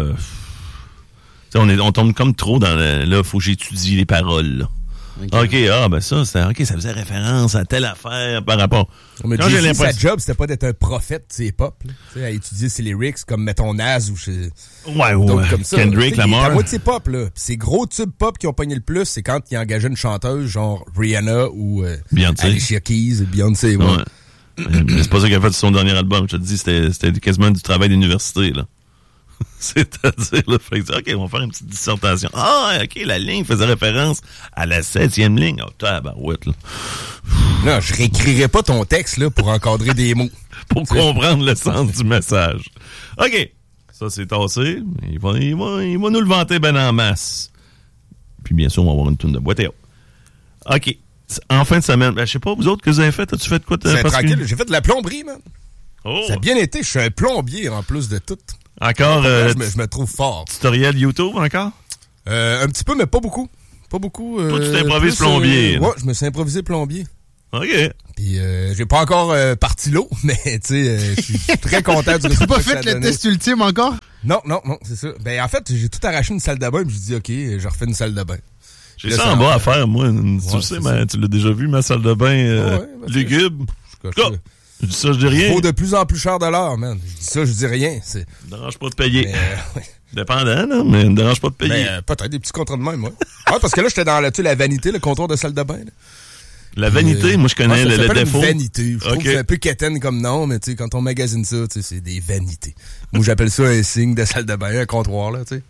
on tombe comme trop dans le... Là, faut que j'étudie les paroles, là. OK, ça faisait référence à telle affaire par rapport... Mais Jay-Z, sa job, c'était pas d'être un prophète, c'est pop, là. Tu sais, à étudier ses lyrics comme, mettons, Nas ou chez... Ouais. Comme ça, Kendrick Lamar. À moitié pop, là. Pis ces gros tubes pop qui ont pogné le plus, c'est quand il engageait une chanteuse, genre Rihanna ou Alicia Keys, Beyoncé, ouais. Mais c'est pas ça qu'il a fait sur son dernier album. Je te dis, c'était quasiment du travail d'université, là. C'est-à-dire, là, fait que, OK, on va faire une petite dissertation. Ah, OK, la ligne faisait référence à la 7e ligne. Oh, tabarouette, là. Non, je réécrirais pas ton texte, là, pour encadrer des mots. Pour comprendre le sens du message. OK. Ça, c'est tassé. Il va nous le vanter ben en masse. Puis, bien sûr, on va avoir une toune de boîte et OK. En fin de semaine, je sais pas, vous autres, que vous avez fait? As-tu fait quoi? C'est tranquille. J'ai fait de la plomberie, man. Oh. Ça a bien été. Je suis un plombier, en plus de tout. Encore? Je me trouve fort. Tutoriel YouTube, encore? Un petit peu, mais pas beaucoup. Pas beaucoup. Toi, tu t'improvises plombier. Ouais, je me suis improvisé plombier. OK. Puis j'ai pas encore parti l'eau, mais tu sais, je suis très content du résultat. T'as pas fait le test ultime encore? Non, c'est ça. Ben en fait, j'ai tout arraché une salle de bain, puis je dis OK, je refais une salle de bain. J'ai ça en bas à faire, moi. Tu sais, mais tu l'as déjà vu, ma salle de bain lugubre. Je dis ça, je dis rien. Il faut de plus en plus cher de l'heure, man. Je dis ça, je dis rien. Ça me dérange pas de payer. Dépendant, là, mais ça me dérange pas de payer. Peut-être des petits contrats de même, moi. Ouais, parce que là, j'étais dans la vanité, le comptoir de salle de bain. Là. La vanité, moi, je connais le défaut. Une vanité. Je trouve que c'est un peu quétaine comme nom, mais tu sais, quand on magasine ça, tu sais, c'est des vanités. Moi, j'appelle ça un signe de salle de bain, un comptoir, là, tu sais.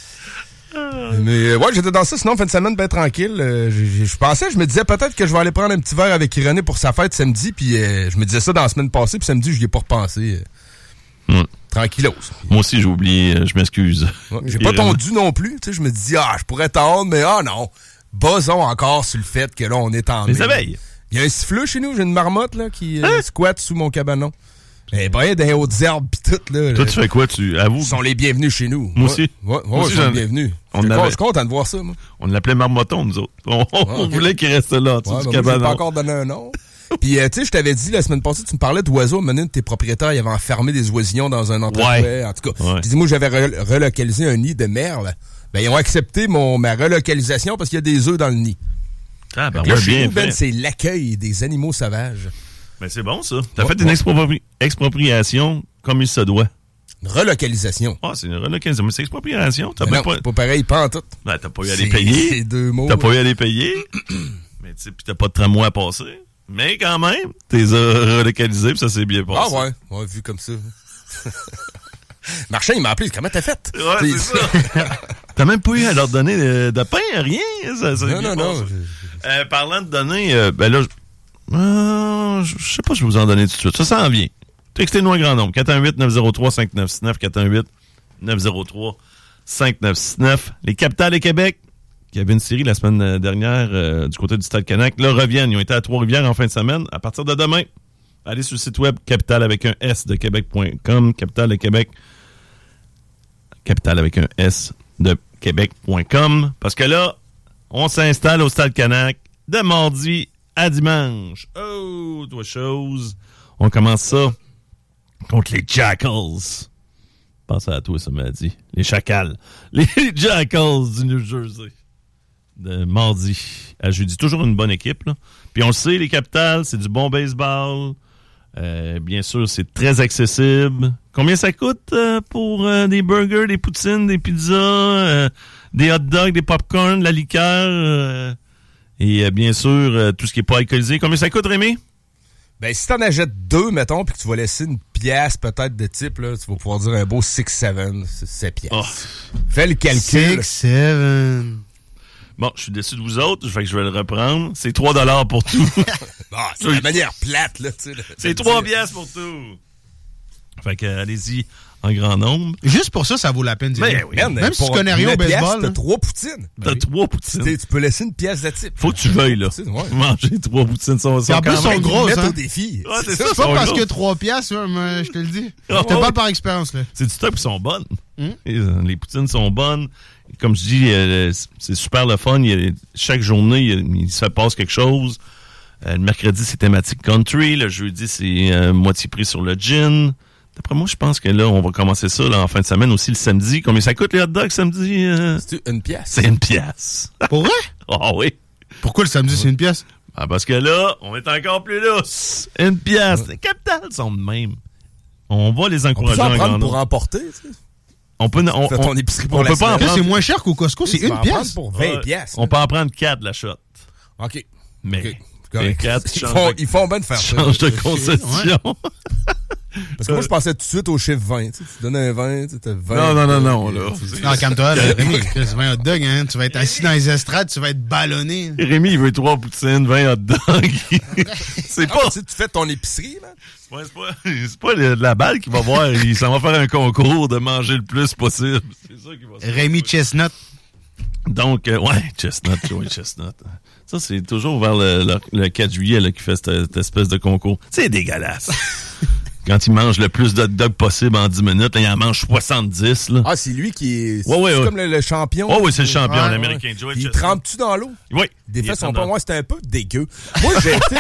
Mais ouais, j'étais dans ça, sinon, fin de semaine, ben tranquille. Je me disais peut-être que je vais aller prendre un petit verre avec Irénée pour sa fête samedi, puis je me disais ça dans la semaine passée, puis samedi, je n'y ai pas repensé. Tranquillos. Moi aussi, j'ai oublié, je m'excuse. Ouais, j'ai pas tondu non plus, tu sais, je me dis, je pourrais tondre, mais non. Basons encore sur le fait que là, on est en mai. Les abeilles. Il y a un siffleux chez nous, j'ai une marmotte là qui squatte sous mon cabanon. Eh ben, dans les hautes herbes pis tout, là. Toi, tu fais quoi, tu avoues? Ils sont les bienvenus chez nous. Moi aussi. Ouais, ils sont les bienvenus. Je suis content de voir ça, moi. On l'appelait Marmoton, nous autres. On voulait qu'il reste là, tu sais, du cabanon. Je pas encore donné un nom. Puis, tu sais, je t'avais dit la semaine passée, tu me parlais d'oiseaux. Maintenant, tes propriétaires, ils avaient enfermé des oisillons dans un entrepôt. En tout cas, tu dis, moi, j'avais relocalisé un nid de merle. Ben, ils ont accepté ma relocalisation parce qu'il y a des œufs dans le nid. Ah, ben là, ouais, chez bien nous, Ben, fait. c'est l'accueil des animaux sauvages. Ben c'est bon, ça. T'as fait une expropriation comme il se doit. Une relocalisation. Ah, c'est une relocalisation. Mais c'est expropriation. T'as Non, c'est pas pareil, pas en tout. Ben, t'as pas eu à les payer. C'est 2 mots. T'as pas eu à les payer. Mais tu sais, pis t'as pas de tramway à passer. Mais quand même, t'es relocalisé pis ça s'est bien passé. Ah ouais, vu comme ça. Marchand, il m'a appelé. Comment t'as fait? Ouais, c'est ça. T'as même pas eu à leur donner de pain, rien. Ça Non. Parlant de donner, ben là, je sais pas si je vais vous en donner tout de suite. Ça s'en vient. Textez-nous un grand nombre. 418-903-5969. 418-903-5969. Les Capitales et Québec, qui avaient une série la semaine dernière du côté du Stade Canac, là, reviennent. Ils ont été à Trois-Rivières en fin de semaine. À partir de demain, allez sur le site web Capital avec un S de Québec.com. Capital de Québec. Capital avec un S de Québec.com. Parce que là, on s'installe au Stade Canac de mardi à dimanche. Oh, autre chose. On commence ça contre les Jackals. Pense à toi, ça m'a dit. Les Chacals. Les Jackals du New Jersey. De mardi à jeudi. Toujours une bonne équipe, là. Puis on le sait, les Capitals, c'est du bon baseball. Bien sûr, c'est très accessible. Combien ça coûte pour des burgers, des poutines, des pizzas, des hot dogs, des popcorn, de la liqueur et bien sûr, tout ce qui n'est pas alcoolisé. Combien ça coûte, Rémi? Ben, si t'en achètes 2, mettons, puis que tu vas laisser une pièce peut-être de type, là, tu vas pouvoir dire un beau 6-7, c'est 7 pièces. Oh. Fais le calcul. 6-7. Bon, je suis déçu de vous autres, fait que je vais le reprendre. C'est 3$ pour tout. C'est la manière plate, là, tu sais. C'est 3 pièces pour tout. Fait que, allez-y en grand nombre. Juste pour ça vaut la peine d'y aller. Oui. Même si tu connais rien au baseball. T'as 3 poutines. T'as 3 poutines. Tu peux laisser une pièce de type. Faut que tu veuilles, là. Manger 3 poutines. En plus, ils sont grosses, hein. Au défi. Ouais, c'est pas parce que 3 piastres, je te le dis. Je te parle par expérience, là. C'est du top, ils sont bonnes. Les poutines sont bonnes. Comme je dis, c'est super le fun. Chaque journée, il se passe quelque chose. Le mercredi, c'est thématique country. Le jeudi, c'est moitié prix sur le gin. D'après moi, je pense que là, on va commencer ça là, en fin de semaine aussi le samedi. Combien ça coûte les hot dogs samedi? C'est une pièce. C'est une pièce. Pour vrai? Ah oui. Pourquoi le samedi, c'est une pièce? Ah, parce que là, on est encore plus lousse. Une pièce. Les Capitales sont de même. On va les encourager en grand nombre. Pour emporter, tu sais. On peut en prendre. C'est moins cher qu'au Costco, c'est une pièce. Pour 20 pièces. On peut en prendre 4 la shot. OK. Mais les 4, ils font bien de faire ça. Change de concession. Parce que moi, je pensais tout de suite au chiffre 20. Tu donnes un 20, tu as 20. Non. Non, calme-toi, Rémi. C'est 20 hot dogs, hein. Tu vas être assis dans les estrades, tu vas être ballonné. Rémi, il veut 3 poutines, 20 hot dogs. C'est pas... Tu fais ton épicerie, là. Ouais, c'est pas la balle qui va voir. Il s'en va faire un concours de manger le plus possible. C'est ça qui va se Rémi Chestnut. Donc, Chestnut, Joey Chestnut. Ça, c'est toujours vers le 4 juillet là, qu'il fait cette espèce de concours. C'est dégueulasse. Quand il mange le plus de hot dogs possible en 10 minutes, là, il en mange 70. Là. Ah, c'est lui qui est... C'est comme le champion. Oh oui, c'est le champion, l'Américain. Joey Il Chestnut. trempe-tu dans l'eau? Oui. Des fois, son pain, c'était un peu dégueu. Moi,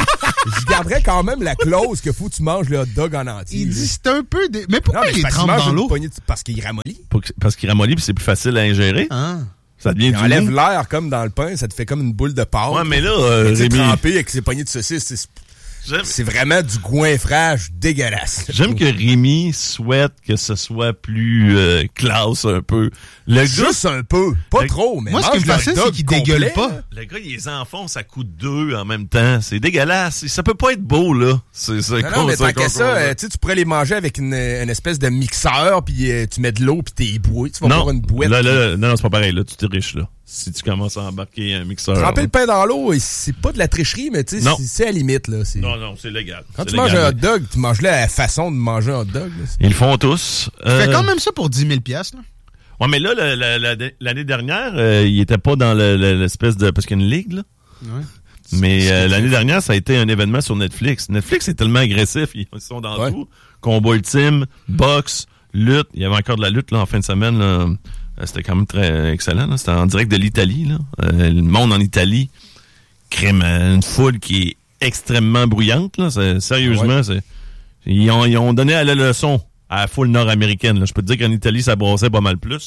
je garderais quand même la clause qu'il faut que tu manges le hot dog en entier. Il dit c'est un peu... Mais pourquoi il trempe dans l'eau? Parce qu'il ramollit. Parce qu'il ramollit, puis c'est plus facile à ingérer. Ah. Ça devient il enlève l'air comme dans le pain, ça te fait comme une boule de pâte. Ouais, mais là, trempé avec ses poignées de saucisses, c'est vraiment du goinfrage dégueulasse. J'aime que Rémi souhaite que ce soit plus classe un peu. Juste un peu, pas trop, mais moi, ce qui me fascine, c'est qu'il dégueule pas. Le gars, il les enfonce à coups de 2 en même temps. C'est dégueulasse. Ça peut pas être beau, là. Non, mais tant qu'à ça, tu pourrais les manger avec une espèce de mixeur, puis tu mets de l'eau, puis t'es boué. Tu vas avoir une bouette. Non, c'est pas pareil. Là, tu t'es riche, là. Si tu commences à embarquer un mixeur. Tremper le pain dans l'eau, c'est pas de la tricherie, mais tu sais, c'est à la limite, là. Non, c'est légal. Quand tu manges un hot dog, tu manges là la façon de manger un hot dog. Là. Ils le font tous. Tu fais quand même ça pour 10 000 $, là. Ouais, mais là, l'année dernière, il était pas dans l'espèce de... Parce qu'il y a une ligue, là. Ouais. Mais l'année dernière, ça a été un événement sur Netflix. Netflix est tellement agressif. Ils sont dans tout. Combat ultime, boxe, lutte. Il y avait encore de la lutte là en fin de semaine. Là. C'était quand même très excellent. Là. C'était en direct de l'Italie. Là. Le monde en Italie crème une foule qui est extrêmement bruyante. Là. Sérieusement, ils ont donné à la leçon à la foule nord-américaine. Là. Je peux te dire qu'en Italie, ça brassait pas mal plus.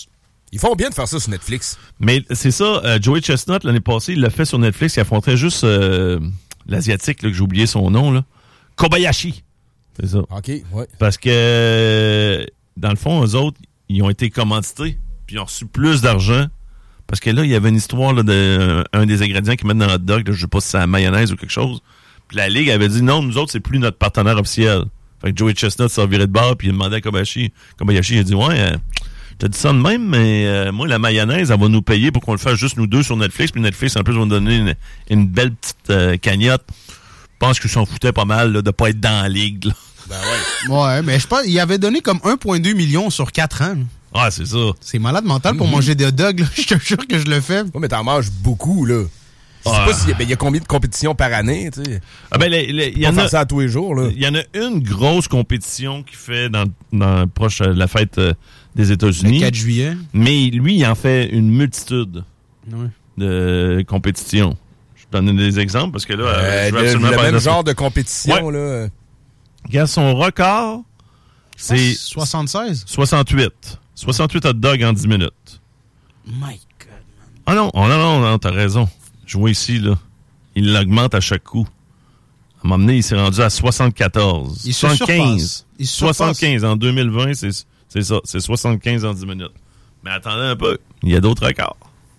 Ils font bien de faire ça sur Netflix. Mais c'est ça, Joey Chestnut, l'année passée, il l'a fait sur Netflix. Il affrontait juste l'Asiatique, là, que j'ai oublié son nom, là. Kobayashi. C'est ça. OK, ouais. Parce que, dans le fond, eux autres, ils ont été commandités, puis ils ont reçu plus d'argent. Parce que là, il y avait une histoire là, un des ingrédients qu'ils mettent dans le hot dog, là, je sais pas si c'est la mayonnaise ou quelque chose. Puis la Ligue avait dit non, nous autres, c'est plus notre partenaire officiel. Fait que Joey Chestnut s'est viré de bord, puis il a demandé à Kobayashi. Kobayashi, il a dit, ouais, t'as dit ça de même, mais moi, la mayonnaise, elle va nous payer pour qu'on le fasse juste nous deux sur Netflix, puis Netflix, en plus, va nous donner une belle petite cagnotte. Je pense qu'ils s'en foutaient pas mal là, de pas être dans la Ligue. Là. Ben ouais. Ouais, mais je pense qu'il avait donné comme 1,2 million sur 4 ans. Là. Ah, c'est ça. C'est malade mental pour manger des hot dogs, là. Je te jure que je le fais. Ouais, mais t'en manges beaucoup, là. Je sais pas s'il y a combien de compétitions par année, tu sais. Ah ben, il y en a ça à tous les jours, là. Il y en a une grosse compétition qui fait dans proche de la fête des États-Unis. Le 4 juillet. Mais lui, il en fait une multitude de compétitions. Je te donne des exemples parce que là, je veux absolument le même genre de compétition, là. Regarde, son record, c'est 76. 68. 68 hot dogs en 10 minutes. My God, man. Ah non, t'as raison. Je vois ici, là. Il l'augmente à chaque coup. À un moment donné, il s'est rendu à 74. Il 75. Il 75 en 2020, c'est ça. C'est 75 en 10 minutes. Mais attendez un peu. Il y a d'autres records.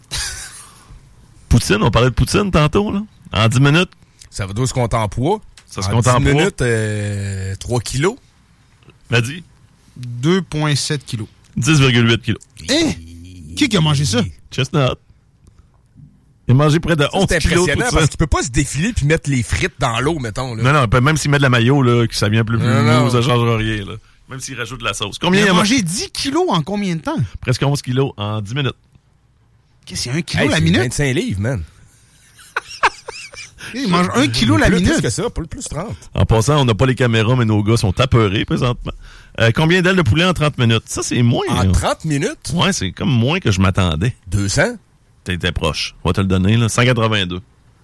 Poutine, on parlait de Poutine tantôt, là. En 10 minutes. Ça va se compter en poids. Ça se compte en poids. 10 minutes, 3 kilos. Vas-y. 2,7 kilos. 10,8 kilos. Qui a mangé ça? Chestnut. Il a mangé près de 11 kilos. C'est impressionnant parce qu'il peut pas se défiler puis mettre les frites dans l'eau, mettons. Là. Non, même s'il met de la mayo, là, que ça vient plus mou, ça changera rien. Là. Même s'il rajoute de la sauce. Combien il a mangé 10 kilos en combien de temps? Presque 11 kilos en 10 minutes. Qu'est-ce qu'il y a 1 kilo la minute? 25 livres, man. Il mange 1 kilo la minute. Plus que ça, pas le plus 30. En passant, on n'a pas les caméras, mais nos gars sont apeurés présentement. Combien d'ailes de poulet en 30 minutes? Ça, c'est moins. En 30 minutes? Ouais, c'est comme moins que je m'attendais. 200? T'étais proche. On va te le donner, là. 182.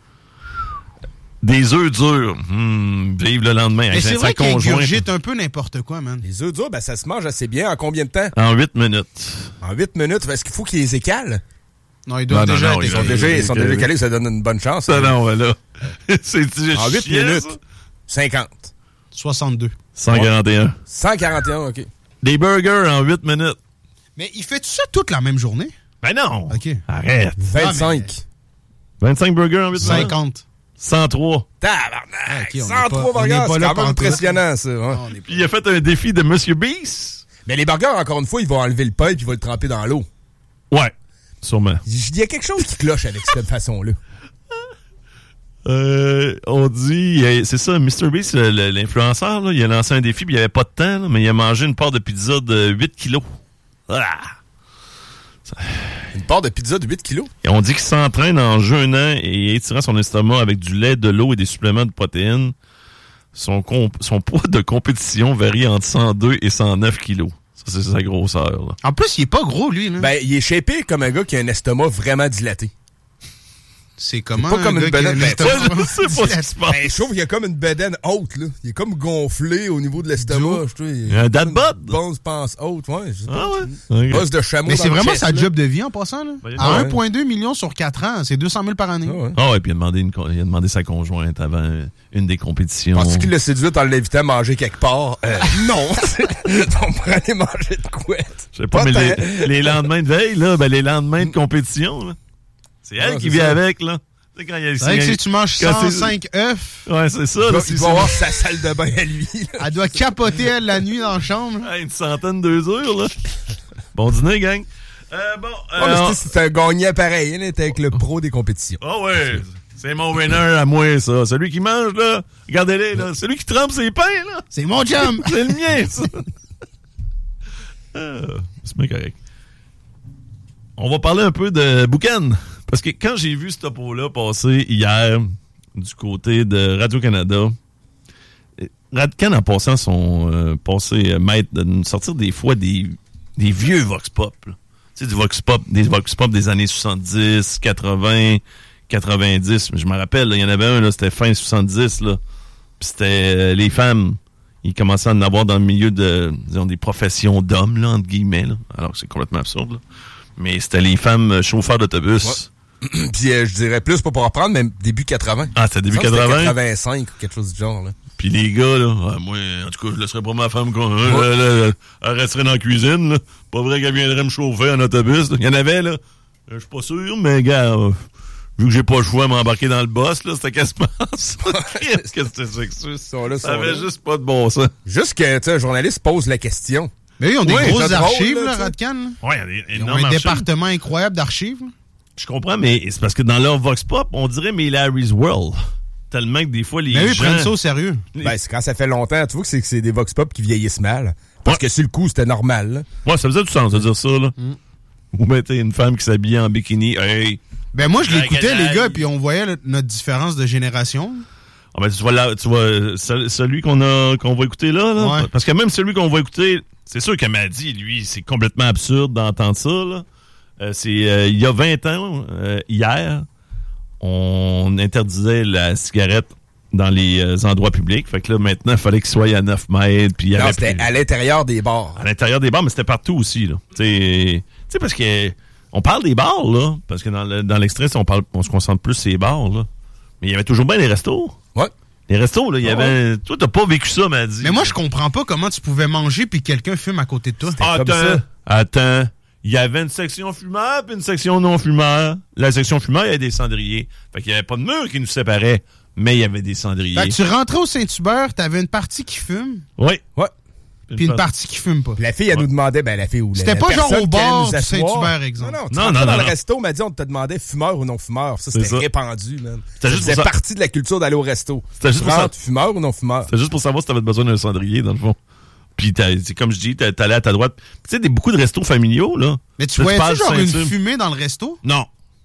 Des œufs durs. Vive le lendemain. Mais c'est vrai qu'il ingurgite un peu n'importe quoi, man. Les œufs durs, ben, ça se mange assez bien. En combien de temps? En 8 minutes. En 8 minutes? Est-ce qu'il faut qu'ils les écalent? Non, ils doivent déjà être Ils sont déjà calés, ça donne une bonne chance. Non, là. En 8 minutes, 50. 62. 141. 141, OK. Des burgers en 8 minutes. Mais il fait ça toute la même journée? Ben non! OK. Arrête! 25. 25 burgers en 8 minutes? 50. 103. Tabarnak! 103 burgers, c'est quand même impressionnant, ça. Ouais. Puis il a fait un défi de Monsieur Beast. Mais les burgers, encore une fois, ils vont enlever le pain et ils vont le tremper dans l'eau. Ouais, sûrement. Il y a quelque chose qui cloche avec cette façon-là. On dit, c'est ça, Mr. Beast, l'influenceur, là, il a lancé un défi, puis il n'y avait pas de temps, là, mais il a mangé une part de pizza de 8 kilos. Ah! Une part de pizza de 8 kilos? Et on dit qu'il s'entraîne en jeûnant et étirant son estomac avec du lait, de l'eau et des suppléments de protéines. Son poids de compétition varie entre 102 et 109 kilos. Ça, c'est sa grosseur. Là. En plus, il est pas gros, lui. Là. Ben, il est shapé comme un gars qui a un estomac vraiment dilaté. C'est comment pas comme une bedaine. Je sais pas ce qui se passe. Ben, je trouve qu'il y a comme une bedaine haute, là. Il est comme gonflé au niveau de l'estomac. Il y a un dad bod. Bon, je pense haute, ouais. Je sais pas. Ah ouais? Bosse de chameau. Mais c'est vraiment chest, sa job de vie en passant, là. À 1,2 million sur 4 ans, c'est 200 000 par année. Ah ouais, puis il a demandé sa conjointe avant une des compétitions. Penses-tu qu'il l'a séduite en l'invitant à manger quelque part? Non. On pourrait aller manger de couette. Je sais pas, mais les lendemains de veille, là, ben les lendemains de compétition, là, c'est elle qui vit avec, là. C'est vrai que si tu manges 105 œufs... Ouais, c'est ça. Il va avoir sa salle de bain à lui. Là. Elle doit capoter, elle, la nuit dans la chambre. Une centaine d'heures, là. Bon dîner, gang. Mais c'est un gagnant pareil. Il était avec le pro des compétitions. Ah ouais. C'est mon winner à moi, ça. Celui qui mange, là. Regardez-les, là. Celui qui trempe ses pains, là. C'est mon chum. C'est le mien, ça. C'est bien correct. On va parler un peu de Boucan. Parce que quand j'ai vu ce topo-là passer hier du côté de Radio-Canada, Radio-Can en passant son maître de nous sortir des fois des vieux Vox Pop. Tu sais, des Vox Pop des années 70, 80, 90. Je me rappelle, il y en avait un, là, c'était fin 70, là. Puis c'était les femmes. Ils commençaient à en avoir dans le milieu de, disons, des professions d'hommes, là, entre guillemets, là. Alors que c'est complètement absurde, là. Mais c'était les femmes chauffeurs d'autobus. Ouais. Puis je dirais plus, pas pour reprendre, mais début 80. Ah, c'était début 80? C'était 85 ou quelque chose du genre, là. Puis les gars, là, moi, en tout cas, je laisserais pas ma femme elle resterait dans la cuisine, là. Pas vrai qu'elle viendrait me chauffer en autobus, là. Il y en avait, là. Je suis pas sûr, mais gars, vu que j'ai pas le choix de m'embarquer dans le boss, là, c'était quasiment ça. Qu'est-ce que c'était ça? Ça avait juste pas de bon sens. Juste que, tu sais, un journaliste pose la question. Mais ils ont des grosses archives, là, Radcan. Oui, il y a des énormes archives. Un département incroyable d'archives. Je comprends, mais c'est parce que dans leur Vox Pop, on dirait mais Larry's World. Tellement que des fois, les gens... Mais eux prennent ça au sérieux. Ben, c'est quand ça fait longtemps. Tu vois que c'est des Vox Pop qui vieillissent mal. Parce que sur le coup, c'était normal, là. Ouais, ça faisait du sens de dire ça, là. Vous mettez une femme qui s'habillait en bikini. Hey! Ben, moi, je l'écoutais, les gars, puis on voyait notre différence de génération. Ah ben, tu vois celui qu'on va écouter là. Ouais. Parce que même celui qu'on va écouter, c'est sûr qu'elle m'a dit, lui, c'est complètement absurde d'entendre ça, là. Il y a 20 ans, hier, on interdisait la cigarette dans les endroits publics. Fait que là, maintenant, il fallait qu'il soit à 9 mètres. Puis non, c'était à l'intérieur des bars. À l'intérieur des bars, mais c'était partout aussi, là. Tu sais, parce que on parle des bars, là. Parce que dans l'extrait, on se concentre plus sur les bars, là. Mais il y avait toujours bien les restos. Ouais. Les restos, là, il y avait... Toi, t'as pas vécu ça, m'a dit. Mais moi, je comprends pas comment tu pouvais manger puis quelqu'un fume à côté de toi. Attends. Il y avait une section fumeur puis une section non-fumeur. La section fumeur, il y avait des cendriers. Fait qu'il y avait pas de mur qui nous séparait, mais il y avait des cendriers. Fait que tu rentrais au Saint-Hubert, t'avais une partie qui fume. Oui. Ouais. Puis une partie qui fume pas. Puis la fille, elle nous demandait, ben la fille ou c'était pas genre au bar du Saint-Hubert, exemple. Non, dans le resto, on m'a dit, on te demandait fumeur ou non fumeur. Ça, c'était répandu, man. C'était partie de la culture d'aller au resto. C'était juste pour fumeur ou non fumeur. C'était juste pour savoir si t'avais besoin d'un cendrier, dans le fond. Puis, comme je dis, t'allais à ta droite. Tu sais, beaucoup de restos familiaux, là. Mais tu voyais-tu genre une fumée dans le resto? Non.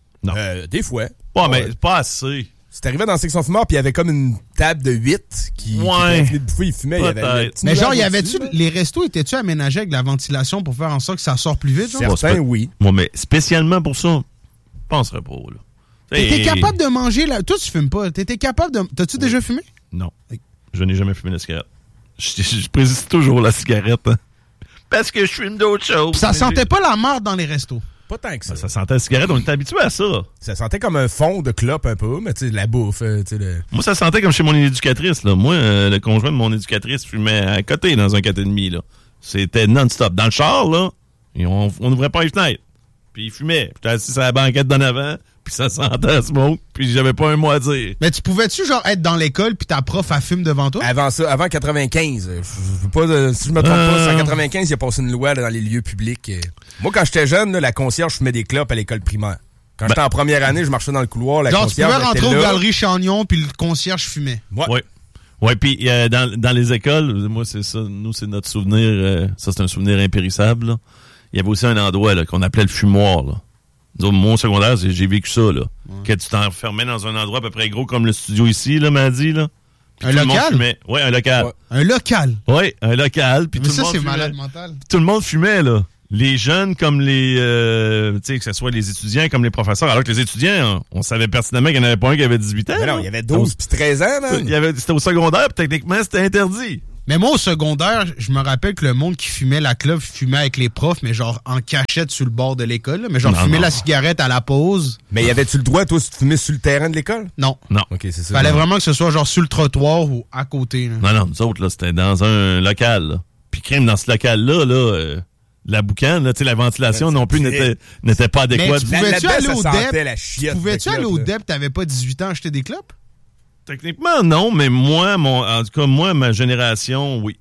Des fois. Ouais, mais pas assez. C'est arrivé dans la section fumeur, puis il y avait comme une table de 8 qui venait de bouffer, il fumait. Mais genre, les restos étaient-tu aménagés avec de la ventilation pour faire en sorte que ça sort plus vite? Genre? Certains, oui. Moi, mais spécialement pour ça, je penserais pas, là. T'étais capable de manger, là. Toi, tu fumes pas. T'étais capable de... T'as-tu déjà fumé? Non. Je n'ai jamais fumé la cigarette. Je présiste toujours la cigarette, hein. Parce que je fume d'autres choses. Ça sentait pas la marde dans les restos? Pas tant que ça. Ça sentait la cigarette, on était habitué à ça. Ça sentait comme un fond de clope un peu, mais tu sais, la bouffe, tu sais. Moi, ça sentait comme chez mon éducatrice, là. Moi, le conjoint de mon éducatrice fumait à côté dans un 4,5, là. C'était non-stop. Dans le char, là, on n'ouvrait pas les fenêtres. Puis il fumait. J'étais assis sur la banquette d'en avant, puis ça sentait la smoke, puis j'avais pas un mot à dire. Mais tu pouvais-tu, genre, être dans l'école, puis ta prof, elle fume devant toi? Avant ça, avant 95. Je veux pas, si je me trompe pas, en 95, il a passé une loi là, dans les lieux publics. Moi, quand j'étais jeune, là, la concierge fumait des clopes à l'école primaire. Quand j'étais en première année, je marchais dans le couloir, la concierge genre, tu pouvais rentrer aux Galeries Chagnon, puis le concierge fumait. Ouais. Ouais, puis dans les écoles, moi, c'est ça, nous, c'est notre souvenir, ça, c'est un souvenir impérissable, là. Il y avait aussi un endroit là, qu'on appelait le fumoir. Là. Donc, mon secondaire, j'ai vécu ça. Là. Ouais. Que tu t'enfermais dans un endroit à peu près gros comme le studio ici, là, m'a dit. Là. Un local? Oui, un local. Ouais. Un local? Oui, un local. Puis mais tout ça, c'est malade mental. Tout le monde fumait, là. Les jeunes comme les... tu sais, que ce soit les étudiants comme les professeurs. Alors que les étudiants, on savait pertinemment qu'il n'y en avait pas un qui avait 18 ans. Mais non, il y avait 12 puis 13 ans. C'était au secondaire, puis techniquement, c'était interdit. Mais moi, au secondaire, je me rappelle que le monde qui fumait la clope fumait avec les profs, mais genre en cachette sur le bord de l'école. Là, mais genre fumait la cigarette à la pause. Mais y avait-tu le droit, toi, si tu fumais sur le terrain de l'école? Non. OK, c'est ça. Fallait vraiment que ce soit genre sur le trottoir ou à côté. Là. Non, nous autres, là, c'était dans un local. Là. Puis crème, dans ce local-là, la boucane, là, tu sais, la ventilation non plus n'était pas adéquate. Mais pouvais-tu aller au DEP? Pouvais-tu aller au DEP, t'avais pas 18 ans, acheter des clopes? Techniquement, non, mais en tout cas, ma génération, oui.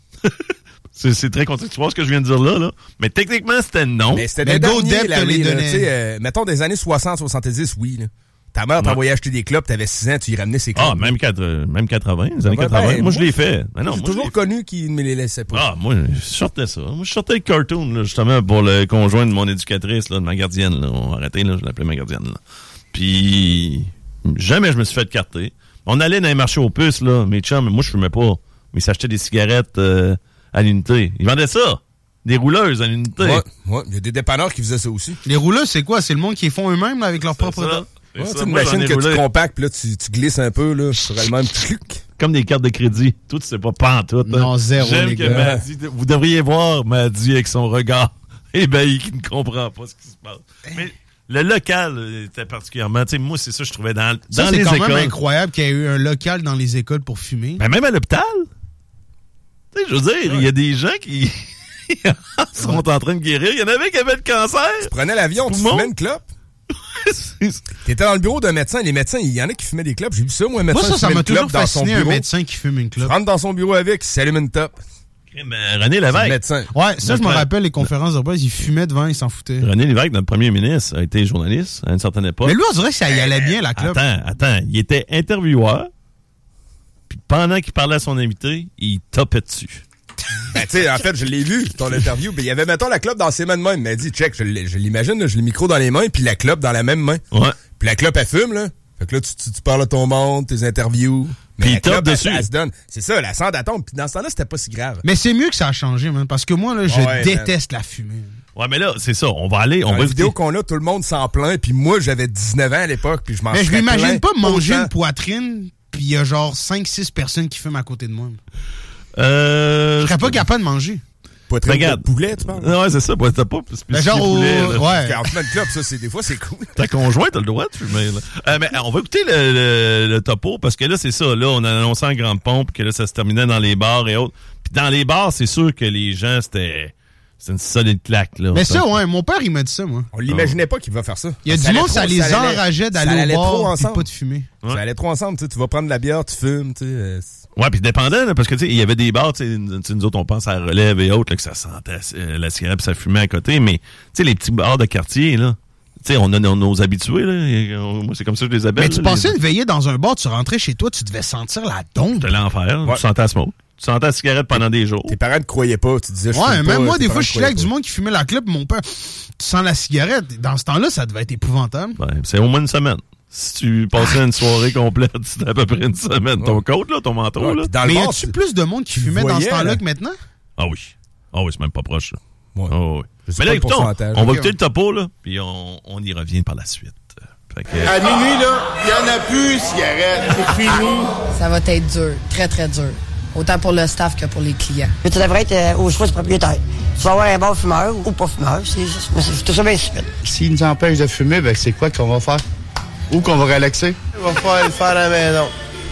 c'est très compliqué. Tu vois ce que je viens de dire là? Mais techniquement, c'était non. Mais c'était des DEP te les donnait. Mettons, des années 60-70, oui. Là. Ta mère t'envoyait acheter des clopes, t'avais 6 ans, tu y ramenais ses clopes. Ah, même 80, les années 80. Moi, je l'ai fait. J'ai toujours connu qu'ils ne me les laissaient pas. Ah, moi, je sortais ça. Moi, je sortais le cartoon, là, justement, pour le conjoint de mon éducatrice, là, de ma gardienne. Là. On a arrêté, là, je l'appelais ma gardienne. Là. Puis, jamais je me suis fait carter. On allait dans les marchés aux puces, là, mes chums, moi, je fumais pas. Mais ils s'achetaient des cigarettes à l'unité. Ils vendaient ça. Des rouleuses à l'unité. Ouais. Il y a des dépanneurs qui faisaient ça aussi. Les rouleuses, c'est quoi? C'est le monde qui les font eux-mêmes là, avec leur propre dents? C'est une machine que tu compactes, puis là, tu glisses un peu, là, sur elle-même. Comme des cartes de crédit. Tout, c'est pas pantoute. Non, zéro, j'aime les que gars. vous devriez voir Maddy avec son regard ébahi qui ne comprend pas ce qui se passe. Mais le local était particulièrement... Moi, c'est ça que je trouvais dans les écoles. C'est quand même incroyable qu'il y ait eu un local dans les écoles pour fumer. Ben, même à l'hôpital. Je veux dire, il y a des gens qui sont en train de guérir. Il y en avait qui avaient le cancer. Tu prenais l'avion, tu fumais une clope. T'étais dans le bureau d'un médecin. Les médecins, il y en a qui fumaient des clopes. J'ai vu ça, moi, un médecin qui fumait une clope dans son bureau. Un médecin qui fume une clope. Tu rentres dans son bureau avec, il s'allume une top. René Lévesque. Médecin. Ouais, ça, je me rappelle, les conférences de presse, il fumait devant, il s'en foutait. René Lévesque, notre premier ministre, a été journaliste à une certaine époque. Mais lui, on dirait que ça y allait bien, la clope. Attends. Il était intervieweur. Puis pendant qu'il parlait à son invité, il topait dessus. Ben, tu sais, en fait, je l'ai vu, ton interview. Il y avait, mettons, la clope dans ses mains de main. Il m'a dit, check, je l'imagine, là, j'ai le micro dans les mains, puis la clope dans la même main. Ouais. Puis la clope, elle fume, là. Fait que là, tu parles à ton monde, tes interviews. Puis il top dessus. Elle se donne. C'est ça, la cendre à tombe. Puis dans ce temps-là, c'était pas si grave. Mais c'est mieux que ça a changé, man. Parce que moi, là, je déteste la fumée. Ouais, mais là, c'est ça. On va aller. Dans la vidéo qu'on a, tout le monde s'en plaint. Puis moi, j'avais 19 ans à l'époque. Puis je m'en Mais je m'imagine pas manger autant. une poitrine, puis il y a genre 5-6 personnes qui fument à côté de moi. Je serais pas capable de manger. Poitrine de poulet, tu parles? Ouais, c'est ça. T'as pas genre poulet. Ouais. En plein de club, ça, des fois, c'est cool. Ta conjointe, t'as le droit de fumer, là. Mais on va écouter le topo, parce que là, c'est ça. Là, on a annoncé en grande pompe que là, ça se terminait dans les bars et autres. Puis dans les bars, c'est sûr que les gens, c'était une solide claque, là. Mais ça, ouais, mon père, il m'a dit ça, moi. On l'imaginait pas qu'il va faire ça. Il y a du monde, ça les enrageait d'aller au bar et pas de fumer. Ouais. Ça allait trop ensemble, tu vas prendre de la bière, tu fumes, tu sais. Ouais, puis dépendant, là, parce que tu sais, il y avait des bars, tu sais, nous autres, on pense à la Relève et autres, là, que ça sentait la cigarette, puis ça fumait à côté, mais tu sais, les petits bars de quartier, là, tu sais, on a nos habitués, là, moi, c'est comme ça que je les appelle. Mais tu passais une veillée dans un bar, tu rentrais chez toi, tu devais sentir la dompe. C'était l'enfer, tu sentais la smoke. Tu sentais la cigarette pendant des jours. Tes parents ne croyaient pas, tu disais, ouais, même moi, des fois, je suis là avec du monde qui fumait la clope, mon père, tu sens la cigarette. Dans ce temps-là, ça devait être épouvantable. Ouais, c'est au moins une semaine. Si tu passais une soirée complète, c'était à peu près une semaine. Ton coat, là, ton manteau, là. Mais y a-tu plus de monde qui fumait dans ce temps-là que maintenant? Ah oui. Ah oui, c'est même pas proche, là. Ouais. Oh, oui. Mais là, écoutons, on va écouter le topo, là, puis on y revient par la suite. À minuit, là, il n'y en a plus, cigarette. C'est fini. Ça va être dur, très, très dur. Autant pour le staff que pour les clients. Tu devrais être au choix du propriétaire. Tu vas avoir un bon fumeur ou pas fumeur. C'est tout ça bien stupide. S'il nous empêche de fumer, ben c'est quoi qu'on va faire? Où qu'on va relaxer? On va falloir le faire à la maison.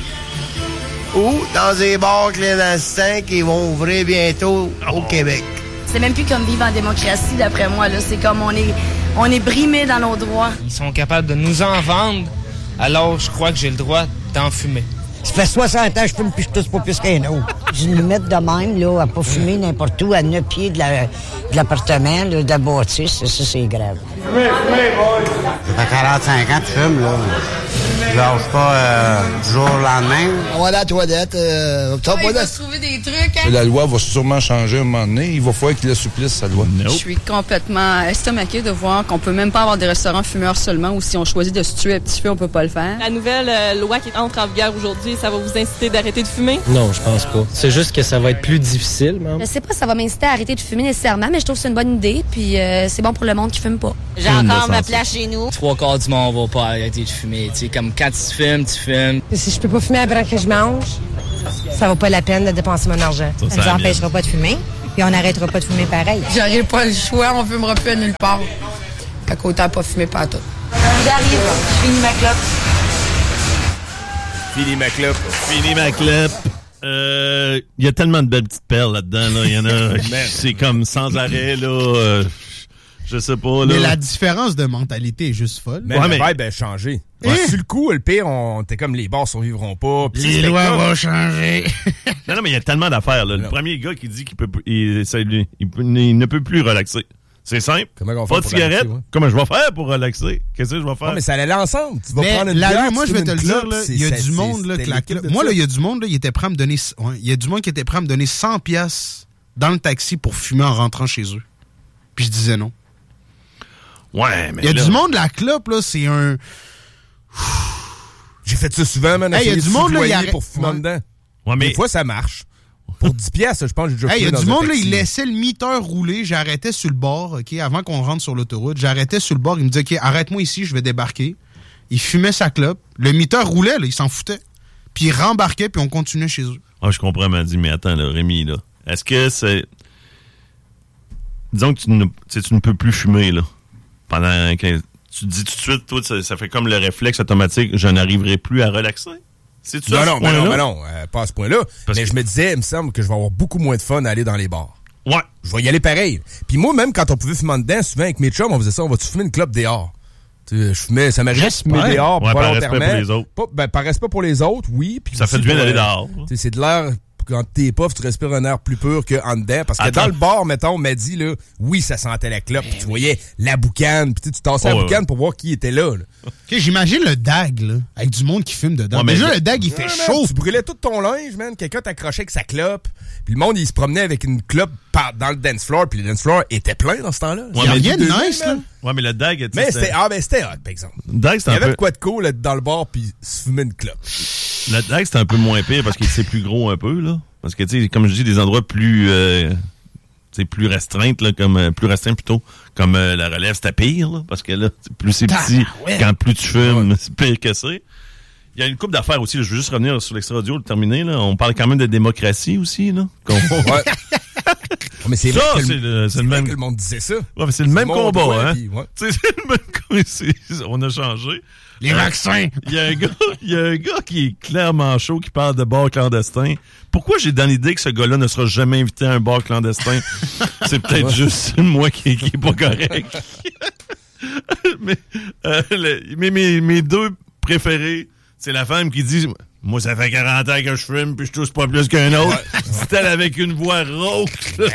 Ou dans des bars clandestins qui vont ouvrir bientôt au Québec. C'est même plus comme vivre en démocratie, d'après moi. Là. C'est comme on est brimés dans nos droits. Ils sont capables de nous en vendre, alors je crois que j'ai le droit d'en fumer. Ça fait 60 ans que je fume, puis je tousse pas plus qu'un autre. J'ai une limite de même, là, à pas fumer n'importe où, à 9 pieds de l'appartement, là, de la bâtisse. Ça, c'est grave. Fumez, boy! Ça fait 45 ans que tu fumes, là. Je lâche pas du jour au lendemain. On va à la toilette. Il va se trouver des trucs, hein? La loi va sûrement changer à un moment donné. Il va falloir qu'il assouplisse sa loi. Je suis complètement estomaquée de voir qu'on peut même pas avoir des restaurants fumeurs seulement, ou si on choisit de se tuer à petit feu, on peut pas le faire. La nouvelle loi qui entre en vigueur aujourd'hui, ça va vous inciter d'arrêter de fumer? Non, je pense pas. C'est juste que ça va être plus difficile, même. Je sais pas si ça va m'inciter à arrêter de fumer nécessairement, mais je trouve que c'est une bonne idée, puis c'est bon pour le monde qui fume pas. J'ai encore ma place chez nous. 3/4 du monde va pas arrêter de fumer. Tu sais, comme quand tu fumes, tu fumes. Si je peux pas fumer après que je mange, ça vaut pas la peine de dépenser mon argent. Ça nous empêchera pas de fumer, puis on n'arrêtera pas de fumer pareil. J'aurai pas le choix, on fumera plus à nulle part. Fait qu'autant pas fumer partout. J'arrive, je finis ma clope. Fini ma clope. Fini ma clope. Il y a tellement de belles petites perles là-dedans. Là. Il y en a. C'est comme sans arrêt, là. Je sais pas, là. Mais la différence de mentalité est juste folle. Mais le vibe a changé. Ouais. Sur le coup, le pire, t'es comme les bars survivront pas. Les lois vont changer. non, mais il y a tellement d'affaires, là. Le premier gars qui dit qu'il ne peut plus relaxer. C'est simple. Pas de cigarette. Ouais. Comment je vais faire pour relaxer? Qu'est-ce que je vais faire? Non, mais ça allait l'ensemble. Tu vas prendre une bière, bière, moi, je vais te le dire, là, il y a du monde, là, que la clope. Moi, là, il y a du monde, là, il était prêt à me donner, il y a du monde qui était prêt à me donner 100$ dans le taxi pour fumer en rentrant chez eux. Puis je disais non. Ouais, mais. Il y a du monde, la clope, là, c'est un. J'ai fait ça souvent, man. Il y a du monde, là, pour fumer dedans. Ouais, mais. Des fois, ça marche. Pour 10$, je pense que j'ai déjà fumé. Il y a dans du monde, là, taxi. il laissait le miteur rouler. J'arrêtais sur le bord, OK, avant qu'on rentre sur l'autoroute. J'arrêtais sur le bord. Il me disait, OK, arrête-moi ici, je vais débarquer. Il fumait sa clope. Le miteur roulait, là, il s'en foutait. Puis il rembarquait, puis on continuait chez eux. Ah, je comprends, m'a dit, mais attends, là, Rémi, là. Est-ce que c'est. disons que tu ne peux plus fumer, là. Pendant que tu te dis tout de suite, toi, ça fait comme le réflexe automatique, je n'arriverai plus à relaxer. C'est-tu ça? Non, pas à ce point-là. Mais je me disais, il me semble que je vais avoir beaucoup moins de fun à aller dans les bars. Ouais. Je vais y aller pareil. Puis moi, même quand on pouvait fumer en dedans, souvent avec mes chums, on faisait ça, on va-tu fumer une clope dehors? Ça m'arrive de fumer dehors volontairement. Par respect pour les autres. Par respect pour les autres, oui. Puis ça fait du bien d'aller dehors. C'est de l'air... Quand t'es puff, tu respires un air plus pur qu'en dedans. Parce que dans le bar, mettons, on m'a dit, là, oui, ça sentait la clope. Tu voyais la boucane. Puis tu tassais la boucane pour voir qui était là. Okay, j'imagine le DAG, là, avec du monde qui fume dedans. Déjà, le DAG, il fait chaud. Tu brûlais tout ton linge, man. Quelqu'un t'accrochait avec sa clope. Puis le monde, il se promenait avec une clope dans le dance floor. Puis le dance floor était plein dans ce temps-là. Il y a rien de nice, là. Ouais, mais le DAG... Mais c'était hot, par exemple. Il y avait de quoi de cool dans le bar, puis se fumer une clope. Le DAG, c'était un peu moins pire parce que c'est plus gros un peu, là. Parce que, tu sais, comme je dis, des endroits plus plus restreintes, là, plus restreints plutôt, comme la relève, c'était pire, là, parce que là, plus c'est petit, quand plus tu fumes, c'est pire que c'est. Il y a une couple d'affaires aussi, là, je veux juste revenir sur l'extra audio, le terminer, là. On parle quand même de démocratie aussi, là. Mais c'est ça, vrai c'est le même que le monde disait ça. Ouais, mais c'est le même combat, hein. C'est le même combat, on a changé. Les vaccins! Il y a un gars qui est clairement chaud, qui parle de bar clandestin. Pourquoi j'ai dans l'idée que ce gars-là ne sera jamais invité à un bar clandestin? C'est peut-être juste moi qui est pas correct. mais mes deux préférés, c'est la femme qui dit « Moi, ça fait 40 ans que je fume, puis je tousse pas plus qu'un autre. » C'est-elle avec une voix rauque.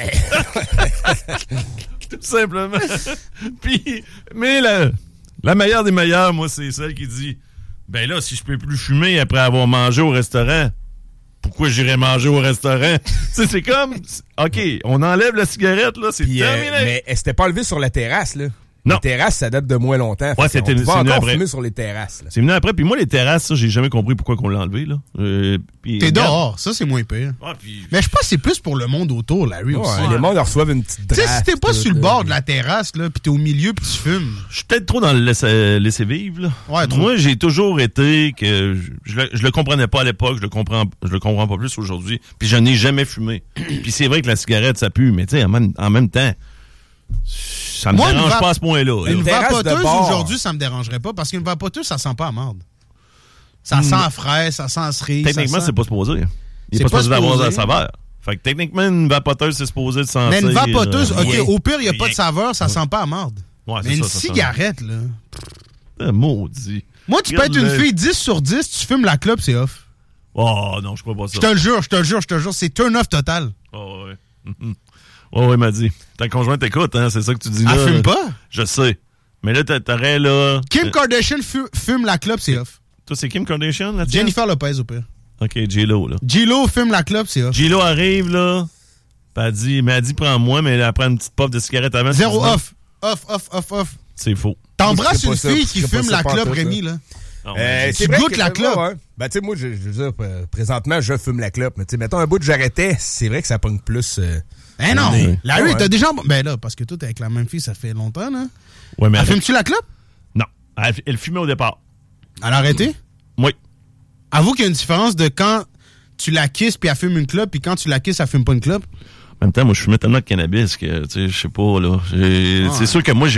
Tout simplement. Puis, mais la meilleure des meilleures, moi, c'est celle qui dit « Ben là, si je peux plus fumer après avoir mangé au restaurant, pourquoi j'irais manger au restaurant? » Tu sais, c'est comme, OK, on enlève la cigarette, là, c'est terminé. Mais elle s'était pas levée sur la terrasse, là. Non. Les terrasses, ça date de moins longtemps. Ouais, c'est encore après. fumer sur les terrasses. Là. C'est venu après. Puis moi, les terrasses, ça, j'ai jamais compris pourquoi qu'on l'a enlevé, là. T'es dehors, ça, c'est moins pire. Ouais, puis... Mais je pense que c'est plus pour le monde autour, Larry, aussi. Les mondes reçoivent une petite draft. Tu sais, si t'es pas sur le bord de la terrasse, là, pis t'es au milieu pis tu fumes. Je suis peut-être trop dans le laisser vivre, là. Ouais, trop. Moi, j'ai toujours été que je le comprenais pas à l'époque, je le comprends pas plus aujourd'hui. Puis je n'ai jamais fumé. Puis c'est vrai que la cigarette, ça pue, mais tu sais, en même temps... Ça me dérange pas à ce point-là. Une vapoteuse, aujourd'hui, ça me dérangerait pas, parce qu'une vapoteuse, ça sent pas à marde. Ça sent à fraise, ça sent à cerise. Techniquement, c'est pas supposé. Il est pas supposé d'avoir de la saveur. Fait que techniquement, une vapoteuse, c'est supposé de sentir... Mais une vapoteuse, OK, au pire, il n'y a pas de saveur, ça sent pas à marde. Ouais, mais une cigarette, là... Maudit. Moi, tu peux être une fille 10 sur 10, tu fumes la clope, c'est off. Oh, non, je crois pas ça. Je te le jure, c'est turn off total. Oh, ouais. Ouais, m'a dit. Ta conjointe t'écoute, hein, c'est ça que tu dis là. Elle fume pas? Je sais. Mais là, t'aurais là... Kim Kardashian fume la clope, c'est off. Toi, c'est Kim Kardashian, là? Jennifer Lopez, au pire. OK, J-Lo, là. J-Lo fume la clope, c'est off. J-Lo arrive, là, pis elle dit, prends-moi, mais elle prend une petite puff de cigarette avant. Zéro off. Off. C'est faux. T'embrasses une fille qui fume la clope, Rémi, là. Tu goûtes la clope. Ouais. Ben, tu sais, moi, je veux dire, présentement, je fume la clope. Mais, tu sais, mettons un bout de j'arrêtais, c'est vrai que ça pogne plus. Ben non. Larry, t'as déjà. Ben là, parce que toi, t'es avec la même fille, ça fait longtemps, là. Ouais, mais. Elle fume-tu la clope? Non. Elle fumait au départ. Elle a arrêté? Oui. Avoue qu'il y a une différence de quand tu la kisses puis elle fume une clope, puis quand tu la kisses, elle fume pas une clope. En même temps, moi, je fumais tellement de cannabis que, tu sais, je sais pas, là. C'est sûr que moi, j'ai